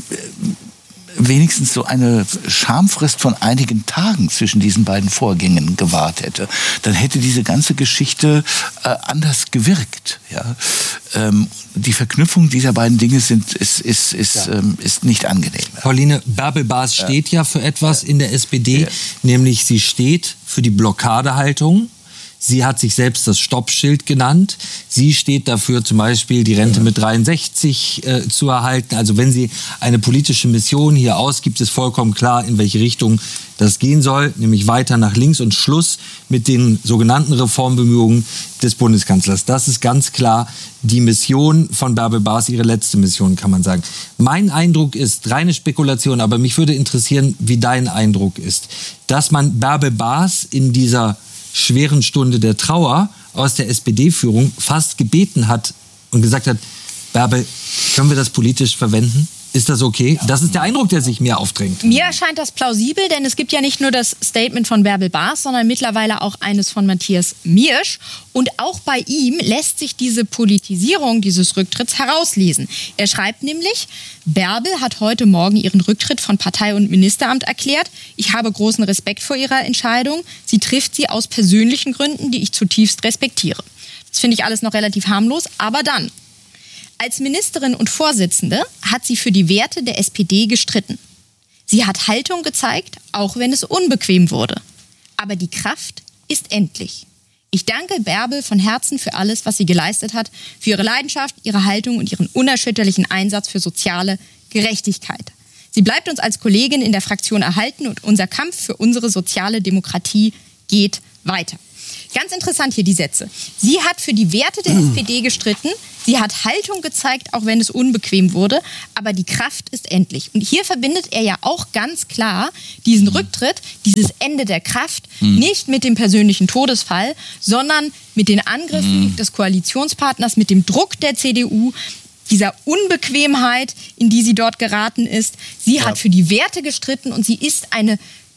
wenigstens so eine Schamfrist von einigen Tagen zwischen diesen beiden Vorgängen gewahrt hätte, dann hätte diese ganze Geschichte äh, anders gewirkt. Ja? Ähm, die Verknüpfung dieser beiden Dinge sind, ist, ist, ist, ja. ähm, ist nicht angenehm. Pauline Bärbel-Baas steht ja. ja für etwas in der S P D, ja. nämlich sie steht für die Blockadehaltung. Sie hat sich selbst das Stoppschild genannt. Sie steht dafür, zum Beispiel die Rente mit dreiundsechzig äh, zu erhalten. Also wenn sie eine politische Mission hier ausgibt, ist vollkommen klar, in welche Richtung das gehen soll, nämlich weiter nach links und Schluss mit den sogenannten Reformbemühungen des Bundeskanzlers. Das ist ganz klar die Mission von Bärbel-Baas, ihre letzte Mission, kann man sagen. Mein Eindruck ist, reine Spekulation, aber mich würde interessieren, wie dein Eindruck ist, dass man Bärbel-Baas in dieser schweren Stunde der Trauer aus der S P D-Führung fast gebeten hat und gesagt hat, Bärbel, können wir das politisch verwenden? Ist das okay? Das ist der Eindruck, der sich mir aufdrängt. Mir erscheint das plausibel, denn es gibt ja nicht nur das Statement von Bärbel-Baas, sondern mittlerweile auch eines von Matthias Mirsch. Und auch bei ihm lässt sich diese Politisierung dieses Rücktritts herauslesen. Er schreibt nämlich, Bärbel hat heute Morgen ihren Rücktritt von Partei und Ministeramt erklärt. Ich habe großen Respekt vor ihrer Entscheidung. Sie trifft sie aus persönlichen Gründen, die ich zutiefst respektiere. Das finde ich alles noch relativ harmlos, aber dann. Als Ministerin und Vorsitzende hat sie für die Werte der S P D gestritten. Sie hat Haltung gezeigt, auch wenn es unbequem wurde. Aber die Kraft ist endlich. Ich danke Bärbel von Herzen für alles, was sie geleistet hat, für ihre Leidenschaft, ihre Haltung und ihren unerschütterlichen Einsatz für soziale Gerechtigkeit. Sie bleibt uns als Kollegin in der Fraktion erhalten und unser Kampf für unsere soziale Demokratie geht weiter. Ganz interessant hier die Sätze. Sie hat für die Werte der S P D gestritten, sie hat Haltung gezeigt, auch wenn es unbequem wurde, aber die Kraft ist endlich. Und hier verbindet er ja auch ganz klar diesen Rücktritt, dieses Ende der Kraft, mhm. nicht mit dem persönlichen Todesfall, sondern mit den Angriffen mhm. des Koalitionspartners, mit dem Druck der C D U, dieser Unbequemheit, in die sie dort geraten ist. Sie ja. hat für die Werte gestritten und sie ist eine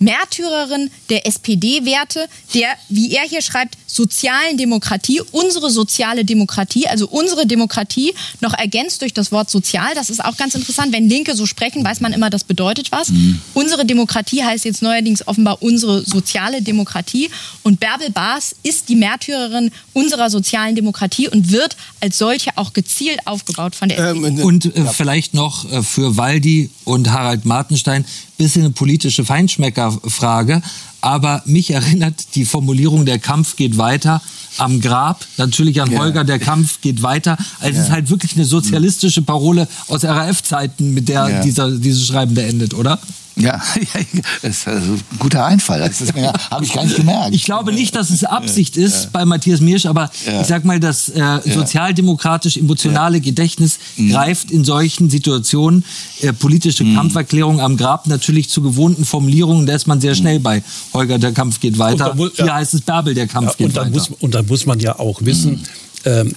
Märtyrerin der S P D-Werte, der, wie er hier schreibt, sozialen Demokratie, unsere soziale Demokratie, also unsere Demokratie, noch ergänzt durch das Wort sozial. Das ist auch ganz interessant. Wenn Linke so sprechen, weiß man immer, das bedeutet was. Mhm. Unsere Demokratie heißt jetzt neuerdings offenbar unsere soziale Demokratie. Und Bärbel Baas ist die Märtyrerin unserer sozialen Demokratie und wird als solche auch gezielt aufgebaut von der S P D. Ähm, und äh, ja. vielleicht noch äh, für Waldi und Harald Martenstein bisschen eine politische Feinschmeckerfrage. Aber mich erinnert die Formulierung, der Kampf geht weiter, am Grab, natürlich an ja. Holger, der Kampf geht weiter. Also ja. es ist halt wirklich eine sozialistische Parole aus R A F-Zeiten, mit der ja. dieser, dieses Schreiben beendet, oder? Ja, das ist also ein guter Einfall. Das habe ich gar nicht gemerkt. Ich glaube nicht, dass es Absicht ist ja. bei Matthias Mirsch, aber ja. ich sag mal, das äh, ja. sozialdemokratisch-emotionale ja. Gedächtnis mhm. greift in solchen Situationen äh, politische mhm. Kampferklärungen am Grab natürlich zu gewohnten Formulierungen, da ist man sehr schnell bei Holger, der Kampf geht weiter. Muss, Hier ja. heißt es Bärbel, der Kampf ja, geht und dann weiter. Muss, und dann muss man ja auch wissen, mhm. ähm,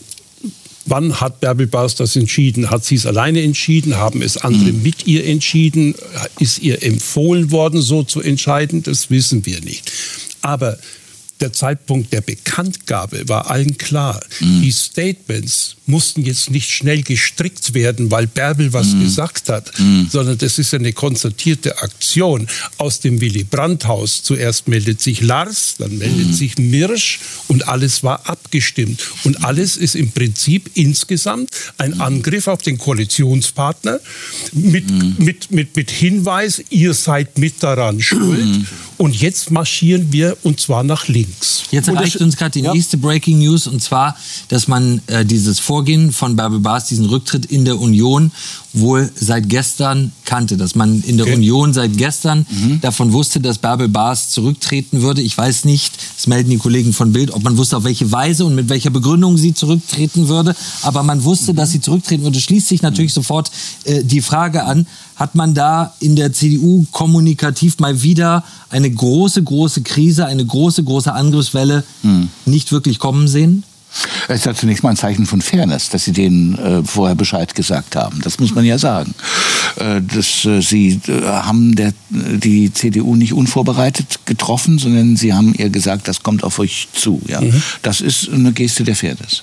wann hat Bärbel Baas das entschieden? Hat sie es alleine entschieden? Haben es andere mhm. mit ihr entschieden? Ist ihr empfohlen worden, so zu entscheiden? Das wissen wir nicht. Aber der Zeitpunkt der Bekanntgabe war allen klar. Mhm. Die Statements mussten jetzt nicht schnell gestrickt werden, weil Bärbel was mhm. gesagt hat, mhm. sondern das ist eine konzertierte Aktion aus dem Willy-Brandt-Haus. Zuerst meldet sich Lars, dann meldet mhm. sich Mirsch und alles war abgestimmt. Und alles ist im Prinzip insgesamt ein Angriff auf den Koalitionspartner mit, mhm. mit, mit, mit Hinweis, ihr seid mit daran schuld. Mhm. Und jetzt marschieren wir, und zwar nach links. Jetzt erreicht uns gerade die ja. nächste Breaking News, und zwar, dass man äh, dieses Vorgehen von Bärbel Baas, diesen Rücktritt in der Union, wohl seit gestern kannte. Dass man in der okay. Union seit gestern mhm. davon wusste, dass Bärbel Baas zurücktreten würde. Ich weiß nicht, das melden die Kollegen von Bild, ob man wusste, auf welche Weise und mit welcher Begründung sie zurücktreten würde. Aber man wusste, mhm. dass sie zurücktreten würde. Schließt sich natürlich mhm. sofort äh, die Frage an, hat man da in der C D U kommunikativ mal wieder eine große, große Krise, eine große, große Angriffswelle hm. nicht wirklich kommen sehen? Es ist ja zunächst mal ein Zeichen von Fairness, dass Sie denen äh, vorher Bescheid gesagt haben. Das muss man ja sagen. Äh, dass, äh, Sie äh, haben der, die C D U nicht unvorbereitet getroffen, sondern Sie haben ihr gesagt, das kommt auf euch zu. Ja? Mhm. Das ist eine Geste der Fairness.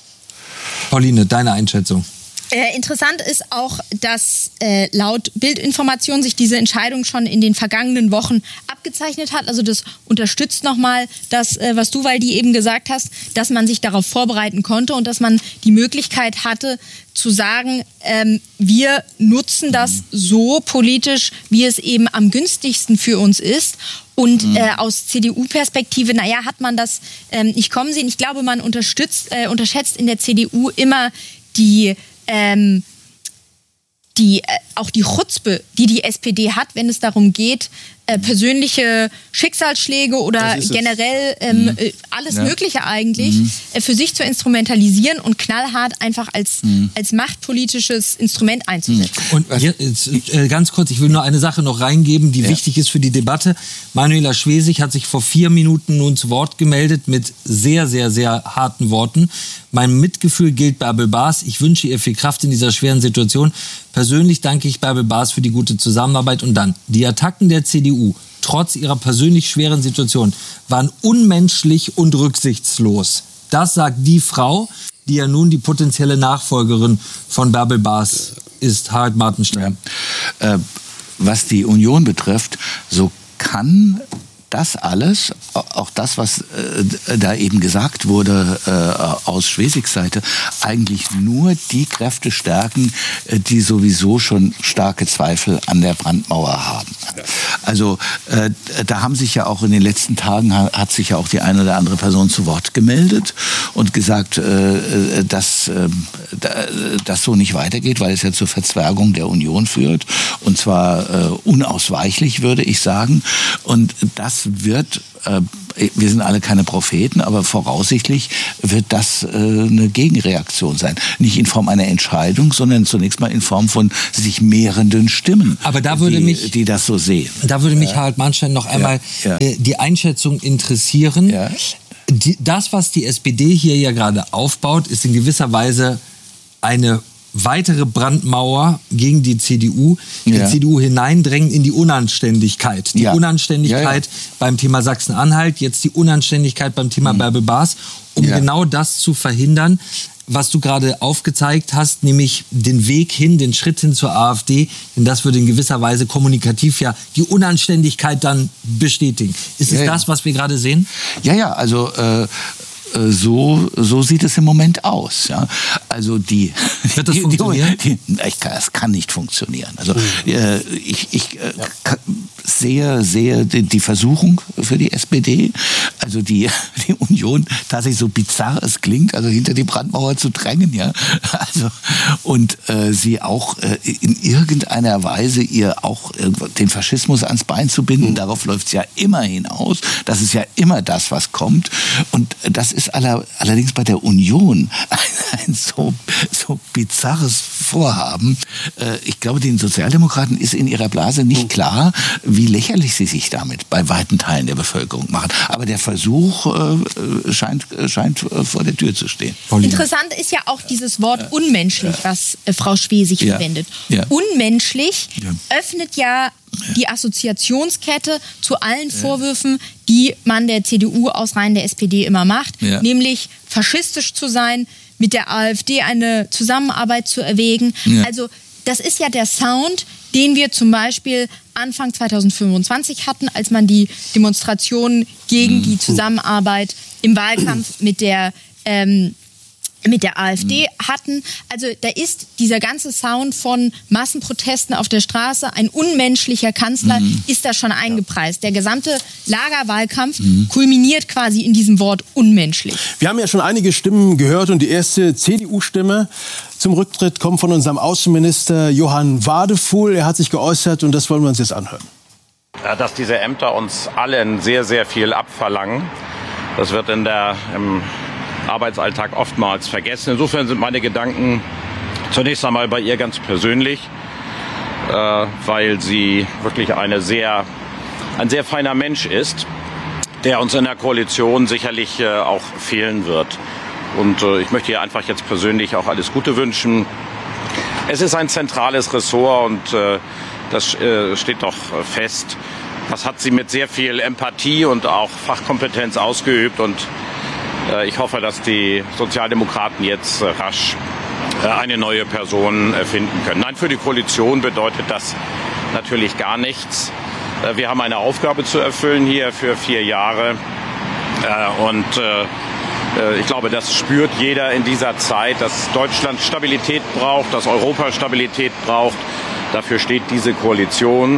Pauline, deine Einschätzung? Äh, interessant ist auch, dass äh, laut Bildinformation sich diese Entscheidung schon in den vergangenen Wochen abgezeichnet hat. Also das unterstützt nochmal das, äh, was du, Waldi, eben gesagt hast, dass man sich darauf vorbereiten konnte und dass man die Möglichkeit hatte zu sagen, ähm, wir nutzen das so politisch, wie es eben am günstigsten für uns ist. Und mhm. äh, aus C D U-Perspektive, naja, hat man das ähm, nicht kommen sehen. Ich glaube, man unterstützt, äh, unterschätzt in der C D U immer die Ähm, die, äh, auch die Chutzpe, die die S P D hat, wenn es darum geht, äh, persönliche Schicksalsschläge oder generell ähm, mhm. äh, alles ja. Mögliche eigentlich mhm. äh, für sich zu instrumentalisieren und knallhart einfach als, mhm. als machtpolitisches Instrument einzusetzen. Und jetzt, äh, ganz kurz, ich will nur eine Sache noch reingeben, die ja. wichtig ist für die Debatte. Manuela Schwesig hat sich vor vier Minuten nun zu Wort gemeldet mit sehr, sehr, sehr harten Worten. Mein Mitgefühl gilt Bärbel Baas. Ich wünsche ihr viel Kraft in dieser schweren Situation. Persönlich danke ich Bärbel Baas für die gute Zusammenarbeit. Und dann, die Attacken der C D U, trotz ihrer persönlich schweren Situation, waren unmenschlich und rücksichtslos. Das sagt die Frau, die ja nun die potenzielle Nachfolgerin von Bärbel Baas ist, Harald Martenstein. Ja. Äh, was die Union betrifft, so kann das alles, auch das, was äh, da eben gesagt wurde äh, aus Schwesigs Seite, eigentlich nur die Kräfte stärken, äh, die sowieso schon starke Zweifel an der Brandmauer haben. Also äh, da haben sich ja auch in den letzten Tagen, hat sich ja auch die eine oder andere Person zu Wort gemeldet und gesagt, äh, dass äh, das so nicht weitergeht, weil es ja zur Verzwergung der Union führt. Und zwar äh, unausweichlich, würde ich sagen. Und das wird, äh, wir sind alle keine Propheten, aber voraussichtlich wird das äh, eine Gegenreaktion sein. Nicht in Form einer Entscheidung, sondern zunächst mal in Form von sich mehrenden Stimmen, aber da würde die, mich, die das so sehen. Da würde mich ja. Harald Martenstein noch einmal ja, ja. die Einschätzung interessieren. Ja. Die, das, was die S P D hier ja gerade aufbaut, ist in gewisser Weise eine weitere Brandmauer gegen die C D U, die Ja. C D U hineindrängen in die Unanständigkeit. Die Ja. Unanständigkeit Ja, ja. beim Thema Sachsen-Anhalt, jetzt die Unanständigkeit beim Thema Mhm. Bärbel Baas, um Ja. genau das zu verhindern, was du gerade aufgezeigt hast, nämlich den Weg hin, den Schritt hin zur AfD, denn das würde in gewisser Weise kommunikativ ja die Unanständigkeit dann bestätigen. Ist es Ja, ja. das, was wir gerade sehen? Ja, ja, also äh, so, so sieht es im Moment aus. Ja. Also die, Wird das die, funktionieren? Die, die, ich kann, das kann nicht funktionieren. Also äh, ich, ich äh, ka- sehe, sehe die, die Versuchung für die S P D, also die, die Union, tatsächlich so bizarr es klingt, also hinter die Brandmauer zu drängen, ja. Also, und äh, sie auch äh, in irgendeiner Weise ihr auch irgendwo den Faschismus ans Bein zu binden. Mhm. Darauf läuft es ja immer hinaus. Das ist ja immer das, was kommt. Und das ist aller, allerdings bei der Union ein, ein so, so bizarres Vorhaben. Äh, ich glaube, den Sozialdemokraten ist in ihrer Blase nicht klar, wie lächerlich sie sich damit bei weiten Teilen der Bevölkerung machen. Aber der Versuch äh, scheint, scheint äh, vor der Tür zu stehen. Paulina. Interessant ist ja auch dieses Wort unmenschlich, was äh, Frau Schwesig Ja. verwendet. Ja. Unmenschlich Ja. öffnet ja die Assoziationskette zu allen Vorwürfen, die man der C D U aus Reihen der S P D immer macht, Ja. nämlich faschistisch zu sein, mit der AfD eine Zusammenarbeit zu erwägen. Ja. Also das ist ja der Sound, den wir zum Beispiel Anfang zweitausendfünfundzwanzig hatten, als man die Demonstrationen gegen die Zusammenarbeit im Wahlkampf mit der ähm, mit der AfD hatten. Also da ist dieser ganze Sound von Massenprotesten auf der Straße, ein unmenschlicher Kanzler, Mhm. ist da schon eingepreist. Der gesamte Lagerwahlkampf kulminiert quasi in diesem Wort unmenschlich. Wir haben ja schon einige Stimmen gehört und die erste C D U-Stimme zum Rücktritt kommt von unserem Außenminister Johann Wadefuhl. Er hat sich geäußert und das wollen wir uns jetzt anhören. Ja, dass diese Ämter uns allen sehr, sehr viel abverlangen. Das wird in der, im Arbeitsalltag oftmals vergessen. Insofern sind meine Gedanken zunächst einmal bei ihr ganz persönlich, äh, weil sie wirklich eine sehr, ein sehr feiner Mensch ist, der uns in der Koalition sicherlich äh, auch fehlen wird. Und äh, ich möchte ihr einfach jetzt persönlich auch alles Gute wünschen. Es ist ein zentrales Ressort und äh, das äh, steht doch fest. Das hat sie mit sehr viel Empathie und auch Fachkompetenz ausgeübt und äh, ich hoffe, dass die Sozialdemokraten jetzt äh, rasch äh, eine neue Person äh, finden können. Nein, für die Koalition bedeutet das natürlich gar nichts. Äh, wir haben eine Aufgabe zu erfüllen hier für vier Jahre äh, und äh, ich glaube, das spürt jeder in dieser Zeit, dass Deutschland Stabilität braucht, dass Europa Stabilität braucht. Dafür steht diese Koalition.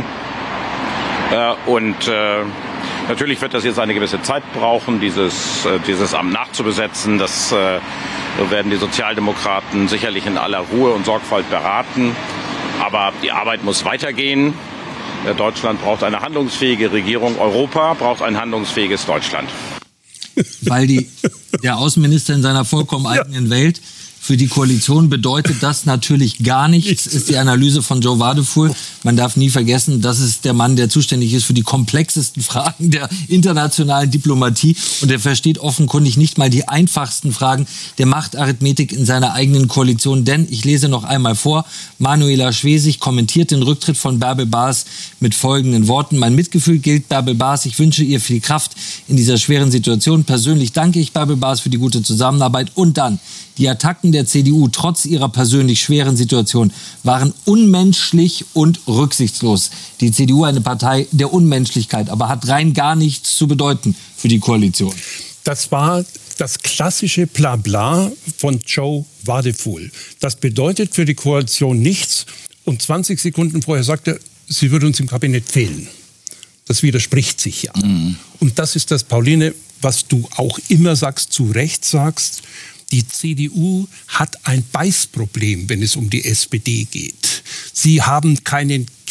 Und natürlich wird das jetzt eine gewisse Zeit brauchen, dieses, dieses Amt nachzubesetzen. Das werden die Sozialdemokraten sicherlich in aller Ruhe und Sorgfalt beraten. Aber die Arbeit muss weitergehen. Deutschland braucht eine handlungsfähige Regierung. Europa braucht ein handlungsfähiges Deutschland. Weil die, der Außenminister in seiner vollkommen eigenen Welt, für die Koalition bedeutet das natürlich gar nichts, ist die Analyse von Joe Wadefuhl. Man darf nie vergessen, das ist der Mann, der zuständig ist für die komplexesten Fragen der internationalen Diplomatie. Und er versteht offenkundig nicht mal die einfachsten Fragen der Machtarithmetik in seiner eigenen Koalition. Denn, ich lese noch einmal vor, Manuela Schwesig kommentiert den Rücktritt von Bärbel Baas mit folgenden Worten. Mein Mitgefühl gilt Bärbel Baas. Ich wünsche ihr viel Kraft in dieser schweren Situation. Persönlich danke ich Bärbel Baas für die gute Zusammenarbeit. Und dann, die Attacken der C D U trotz ihrer persönlich schweren Situation waren unmenschlich und rücksichtslos. Die C D U eine Partei der Unmenschlichkeit, aber hat rein gar nichts zu bedeuten für die Koalition. Das war das klassische Blabla von Joe Wadefuhl. Das bedeutet für die Koalition nichts. Und zwanzig Sekunden vorher sagt er, sie würde uns im Kabinett fehlen. Das widerspricht sich ja. Mhm. Und das ist das, Pauline, was du auch immer sagst, zu Recht sagst. Die C D U hat ein Beißproblem, wenn es um die S P D geht. Sie haben keinen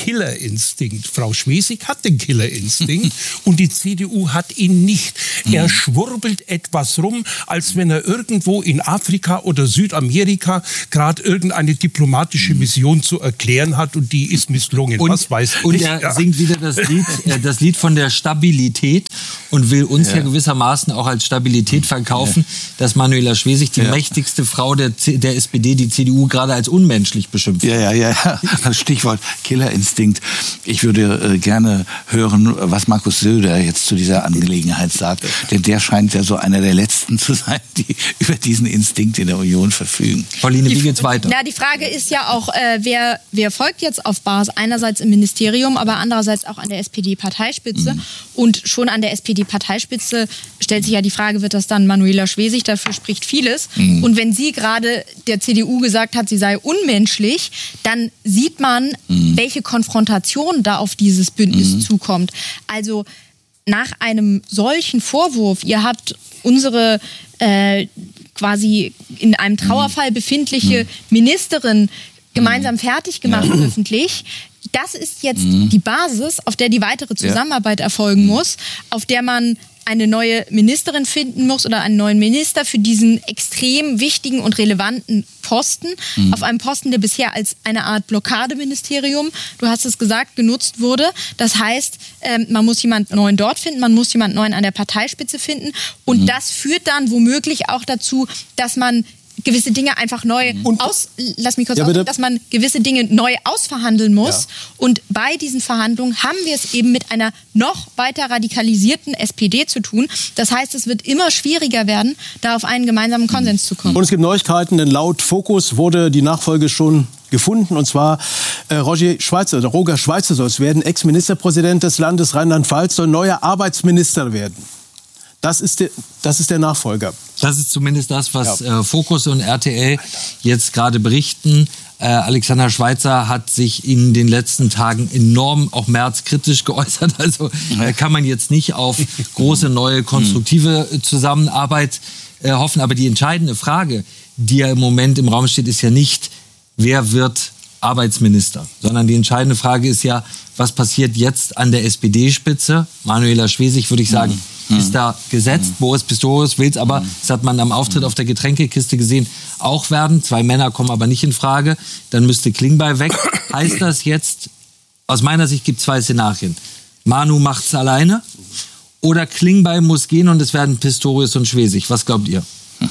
Killerinstinkt. Frau Schwesig hat den Killerinstinkt und die C D U hat ihn nicht. Er schwurbelt etwas rum, als wenn er irgendwo in Afrika oder Südamerika gerade irgendeine diplomatische Mission zu erklären hat und die ist misslungen. Und, Was weiß und ich. er Ja. singt wieder das Lied, äh, das Lied von der Stabilität und will uns ja, ja gewissermaßen auch als Stabilität verkaufen, ja. dass Manuela Schwesig, die ja. mächtigste Frau der, C- der S P D, die C D U gerade als unmenschlich beschimpft. Ja, ja, ja, ja. Stichwort Killerinstinkt. Ich würde äh, gerne hören, was Markus Söder jetzt zu dieser Angelegenheit sagt. Denn der scheint ja so einer der Letzten zu sein, die über diesen Instinkt in der Union verfügen. Pauline, wie geht's weiter? Na, die Frage ist ja auch, äh, wer, wer folgt jetzt auf Baas? Einerseits im Ministerium, aber andererseits auch an der S P D-Parteispitze. Mhm. Und schon an der S P D-Parteispitze stellt sich ja die Frage, wird das dann Manuela Schwesig? Dafür spricht vieles. Mhm. Und wenn sie gerade der C D U gesagt hat, sie sei unmenschlich, dann sieht man, mhm. welche Konfrontation da auf dieses Bündnis mhm. zukommt. Also nach einem solchen Vorwurf, ihr habt unsere äh, quasi in einem Trauerfall befindliche Ministerin gemeinsam fertig gemacht ja. öffentlich. Das ist jetzt mhm. die Basis, auf der die weitere Zusammenarbeit ja. erfolgen muss, auf der man eine neue Ministerin finden muss oder einen neuen Minister für diesen extrem wichtigen und relevanten Posten. Mhm. Auf einem Posten, der bisher als eine Art Blockadeministerium, du hast es gesagt, genutzt wurde. Das heißt, ähm, man muss jemanden neuen dort finden, man muss jemanden neuen an der Parteispitze finden. Und mhm. das führt dann womöglich auch dazu, dass man gewisse Dinge einfach neu und, aus, lass mich kurz ja, ausdrücken, dass man gewisse Dinge neu ausverhandeln muss. Ja. Und bei diesen Verhandlungen haben wir es eben mit einer noch weiter radikalisierten S P D zu tun. Das heißt, es wird immer schwieriger werden, da auf einen gemeinsamen Konsens zu kommen. Und es gibt Neuigkeiten, denn laut Focus wurde die Nachfolge schon gefunden, und zwar äh, Roger Schweizer, oder Roger Schweizer soll es werden, Ex-Ministerpräsident des Landes Rheinland-Pfalz, soll neuer Arbeitsminister werden. Das ist der, das ist der Nachfolger. Das ist zumindest das, was ja. äh, Focus und R T L jetzt gerade berichten. Äh, Alexander Schweitzer hat sich in den letzten Tagen enorm auch märzkritisch geäußert. Also äh, kann man jetzt nicht auf große, neue, konstruktive Zusammenarbeit äh, hoffen. Aber die entscheidende Frage, die ja im Moment im Raum steht, ist ja nicht, wer wird Arbeitsminister, sondern die entscheidende Frage ist ja, was passiert jetzt an der S P D-Spitze? Manuela Schwesig, würde ich sagen, mhm. ist da gesetzt. Mhm. Boris Pistorius will es aber, mhm. das hat man am Auftritt auf der Getränkekiste gesehen, auch werden. Zwei Männer kommen aber nicht in Frage. Dann müsste Klingbeil weg. Heißt das jetzt, aus meiner Sicht gibt es zwei Szenarien. Manu macht's alleine oder Klingbeil muss gehen und es werden Pistorius und Schwesig. Was glaubt ihr?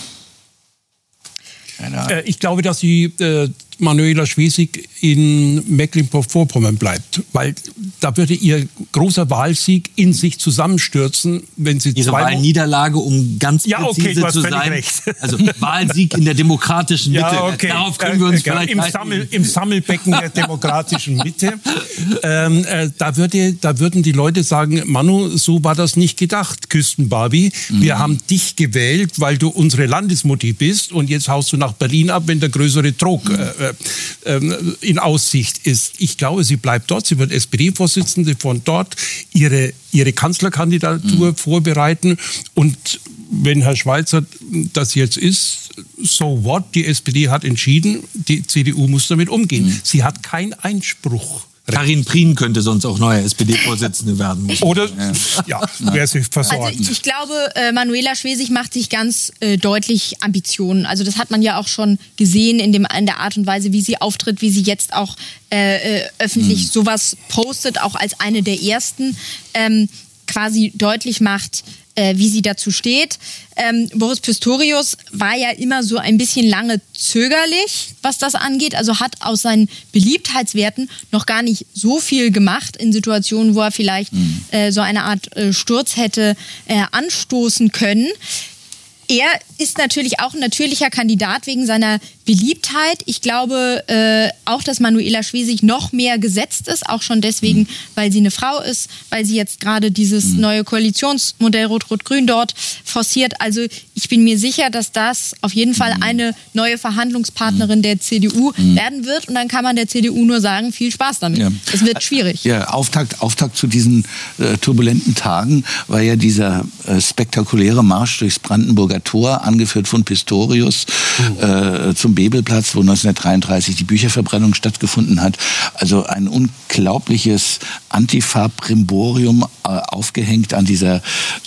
Äh, ich glaube, dass die äh, Manuela Schwesig in Mecklenburg-Vorpommern bleibt, weil da würde ihr großer Wahlsieg in sich zusammenstürzen, wenn sie ihre zwei Wahlniederlage, um ganz ja, okay, präzise zu sein, recht. Also Wahlsieg in der demokratischen Mitte. Ja, okay. Darauf können wir uns äh, vielleicht im, Sammel, im Sammelbecken der demokratischen Mitte. Ähm, äh, da, würde, da würden die Leute sagen, Manu, so war das nicht gedacht, Küstenbarbie. Mhm. Wir haben dich gewählt, weil du unsere Landesmutti bist und jetzt haust du nach Berlin ab, wenn der größere Druck äh, äh, in Aussicht ist. Ich glaube, sie bleibt dort, sie wird S P D-Vorsitzende von dort, ihre, ihre Kanzlerkandidatur mhm. vorbereiten und wenn Herr Schweizer das jetzt ist, so what, die S P D hat entschieden, die C D U muss damit umgehen. Mhm. Sie hat keinen Einspruch. Karin Prien könnte sonst auch neue S P D-Vorsitzende werden. Oder, ja, wäre sie versorgt. Also ich, ich glaube, äh, Manuela Schwesig macht sich ganz äh, deutlich Ambitionen. Also das hat man ja auch schon gesehen in, dem, in der Art und Weise, wie sie auftritt, wie sie jetzt auch äh, äh, öffentlich mhm. sowas postet, auch als eine der ersten, ähm, quasi deutlich macht, äh, wie sie dazu steht. Ähm, Boris Pistorius war ja immer so ein bisschen lange zögerlich, was das angeht. Also hat aus seinen Beliebtheitswerten noch gar nicht so viel gemacht in Situationen, wo er vielleicht mhm. äh, so eine Art äh, Sturz hätte äh, anstoßen können. Er ist natürlich auch ein natürlicher Kandidat wegen seiner Beliebtheit. Ich glaube äh, auch, dass Manuela Schwesig noch mehr gesetzt ist, auch schon deswegen, mhm. weil sie eine Frau ist, weil sie jetzt gerade dieses mhm. neue Koalitionsmodell Rot-Rot-Grün dort forciert. Also ich bin mir sicher, dass das auf jeden Fall eine neue Verhandlungspartnerin der C D U mhm. werden wird. Und dann kann man der C D U nur sagen, viel Spaß damit. Ja. Es wird schwierig. Ja, Auftakt, Auftakt zu diesen äh, turbulenten Tagen war ja dieser äh, spektakuläre Marsch durchs Brandenburger Tor angeführt von Pistorius mhm. äh, zum Bebelplatz, wo neunzehnhundertdreiunddreißig die Bücherverbrennung stattgefunden hat. Also ein unglaubliches Antifa-Brimborium äh, aufgehängt an dieser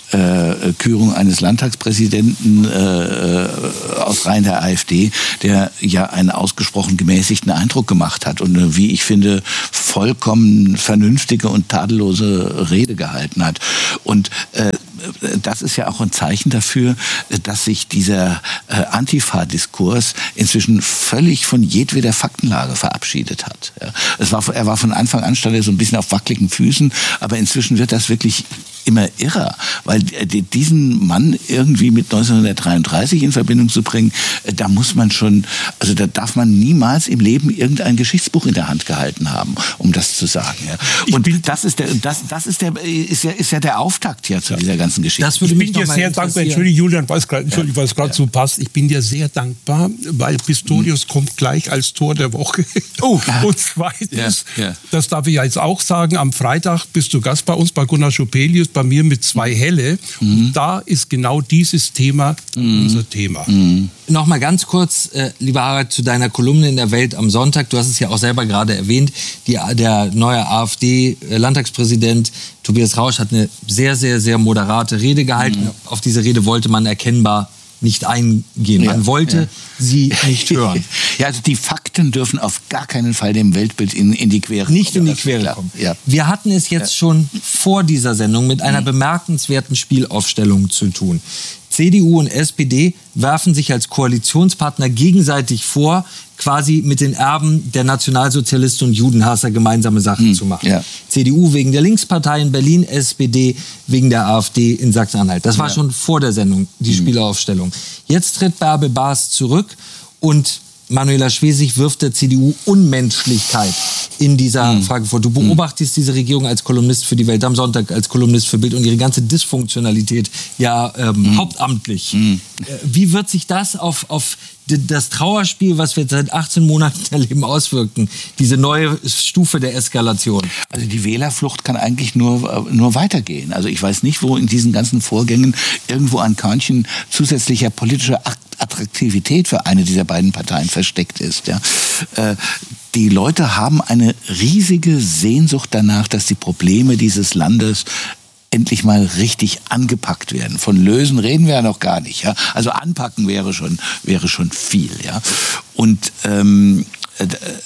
äh, Kürung eines Landtagspräsidenten äh, aus Reihen der AfD, der ja einen ausgesprochen gemäßigten Eindruck gemacht hat und eine, wie ich finde, vollkommen vernünftige und tadellose Rede gehalten hat. Und äh, das ist ja auch ein Zeichen dafür, dass sich dieser äh, Antifa-Diskurs inzwischen völlig von jedweder Faktenlage verabschiedet hat. Ja. Es war, er war von Anfang an, stand er so ein bisschen auf wackeligen Füßen, aber inzwischen wird das wirklich immer irrer, weil diesen Mann irgendwie mit neunzehnhundertdreiunddreißig in Verbindung zu bringen, da muss man schon, also da darf man niemals im Leben irgendein Geschichtsbuch in der Hand gehalten haben, um das zu sagen. Ja. Und das ist der, das, das ist der, ist ja, ist ja der Auftakt ja zu dieser ganzen Geschichte. Das würde ich bin dir sehr dankbar, Entschuldigung, Julian, weil es gerade ja. so passt. Ich bin dir sehr dankbar, weil Pistorius mhm. kommt gleich als Tor der Woche. Oh. Und zweitens, ja. Ja. das darf ich ja jetzt auch sagen, am Freitag bist du Gast bei uns, bei Gunnar Schopelius, bei mir mit zwei Helle. Mhm. Und da ist genau dieses Thema mhm. unser Thema. Mhm. Noch mal ganz kurz, äh, lieber Harald, zu deiner Kolumne in der Welt am Sonntag. Du hast es ja auch selber gerade erwähnt. Die, der neue AfD-Landtagspräsident Tobias Rausch hat eine sehr, sehr, sehr moderate Rede gehalten. Mhm. Auf diese Rede wollte man erkennbar nicht eingehen. Man ja, wollte ja. sie nicht hören. Ja, also die Fakten dürfen auf gar keinen Fall dem Weltbild in, in die Quere kommen. Nicht in die Quere kommen. Ja. Wir hatten es jetzt ja. schon vor dieser Sendung mit einer mhm. bemerkenswerten Spielaufstellung zu tun. C D U und S P D werfen sich als Koalitionspartner gegenseitig vor, quasi mit den Erben der Nationalsozialisten und Judenhasser gemeinsame Sachen hm, zu machen. Ja. C D U wegen der Linkspartei in Berlin, S P D wegen der AfD in Sachsen-Anhalt. Das war ja. schon vor der Sendung, die hm. Spielaufstellung. Jetzt tritt Bärbel Baas zurück und Manuela Schwesig wirft der C D U Unmenschlichkeit in dieser mhm. Frage vor. Du beobachtest mhm. diese Regierung als Kolumnist für die Welt am Sonntag, als Kolumnist für Bild und ihre ganze Dysfunktionalität ja ähm, mhm. hauptamtlich. Mhm. Wie wird sich das auf, auf das Trauerspiel, was wir seit achtzehn Monaten erleben, auswirken? Diese neue Stufe der Eskalation. Also die Wählerflucht kann eigentlich nur, nur weitergehen. Also ich weiß nicht, wo in diesen ganzen Vorgängen irgendwo ein Körnchen zusätzlicher politischer Attraktivität für eine dieser beiden Parteien versteckt ist. Ja. Äh, die Leute haben eine riesige Sehnsucht danach, dass die Probleme dieses Landes endlich mal richtig angepackt werden. Von lösen reden wir ja noch gar nicht. Ja? Also anpacken wäre schon, wäre schon viel. Ja? Und ähm, äh,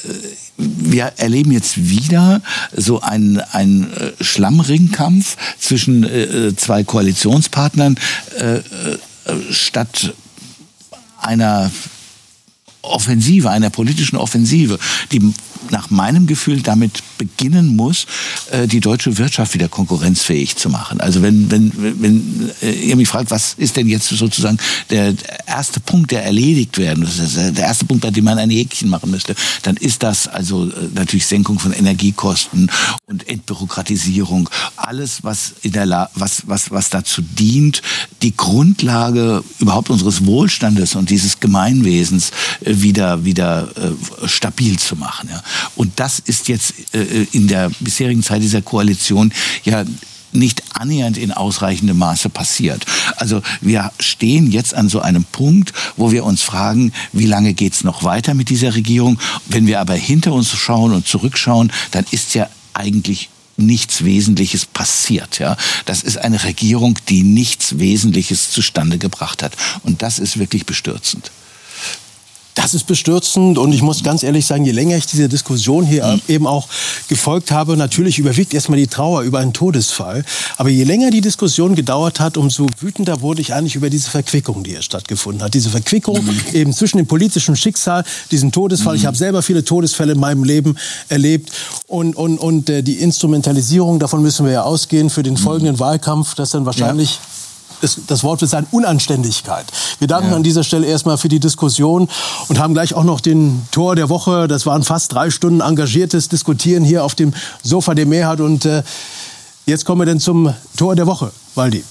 wir erleben jetzt wieder so einen, einen Schlammringkampf zwischen äh, zwei Koalitionspartnern äh, äh, statt einer Offensive, einer politischen Offensive, die nach meinem Gefühl damit beginnen muss, die deutsche Wirtschaft wieder konkurrenzfähig zu machen. Also wenn, wenn, wenn ihr mich fragt, was ist denn jetzt sozusagen der erste Punkt, der erledigt werden muss, der erste Punkt, bei dem man ein Häkchen machen müsste, dann ist das also natürlich Senkung von Energiekosten und Entbürokratisierung. Alles, was in der La- was, was, was dazu dient, die Grundlage überhaupt unseres Wohlstandes und dieses Gemeinwesens wieder, wieder äh, stabil zu machen. Ja. Und das ist jetzt äh, in der bisherigen Zeit dieser Koalition ja nicht annähernd in ausreichendem Maße passiert. Also wir stehen jetzt an so einem Punkt, wo wir uns fragen, wie lange geht's noch weiter mit dieser Regierung? Wenn wir aber hinter uns schauen und zurückschauen, dann ist ja eigentlich nichts Wesentliches passiert. Ja. Das ist eine Regierung, die nichts Wesentliches zustande gebracht hat. Und das ist wirklich bestürzend. Das ist bestürzend und ich muss ganz ehrlich sagen, je länger ich dieser Diskussion hier mhm. eben auch gefolgt habe, natürlich überwiegt erstmal die Trauer über einen Todesfall, aber je länger die Diskussion gedauert hat, umso wütender wurde ich eigentlich über diese Verquickung, die hier stattgefunden hat. Diese Verquickung mhm. eben zwischen dem politischen Schicksal, diesem Todesfall, mhm. ich habe selber viele Todesfälle in meinem Leben erlebt und, und, und äh, die Instrumentalisierung, davon müssen wir ja ausgehen für den folgenden mhm. Wahlkampf, das dann wahrscheinlich... Ja. Das Wort wird sein Unanständigkeit. Wir danken ja. an dieser Stelle erstmal für die Diskussion und haben gleich auch noch den Tor der Woche. Das waren fast drei Stunden engagiertes Diskutieren hier auf dem Sofa der Mehrheit. Und äh, jetzt kommen wir dann zum Tor der Woche. Waldi.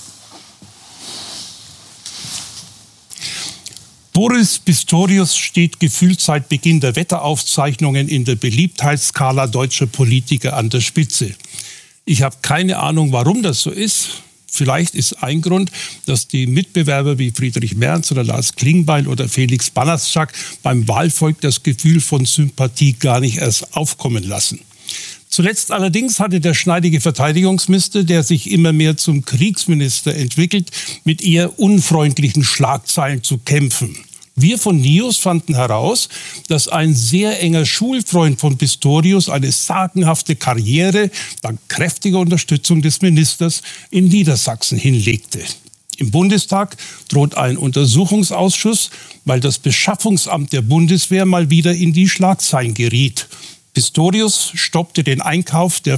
Boris Pistorius steht gefühlt seit Beginn der Wetteraufzeichnungen in der Beliebtheitsskala deutscher Politiker an der Spitze. Ich habe keine Ahnung, warum das so ist. Vielleicht ist ein Grund, dass die Mitbewerber wie Friedrich Merz oder Lars Klingbeil oder Felix Banaszak beim Wahlvolk das Gefühl von Sympathie gar nicht erst aufkommen lassen. Zuletzt allerdings hatte der schneidige Verteidigungsminister, der sich immer mehr zum Kriegsminister entwickelt, mit eher unfreundlichen Schlagzeilen zu kämpfen. Wir von NIOS fanden heraus, dass ein sehr enger Schulfreund von Pistorius eine sagenhafte Karriere dank kräftiger Unterstützung des Ministers in Niedersachsen hinlegte. Im Bundestag droht ein Untersuchungsausschuss, weil das Beschaffungsamt der Bundeswehr mal wieder in die Schlagzeilen geriet. Pistorius stoppte den Einkauf der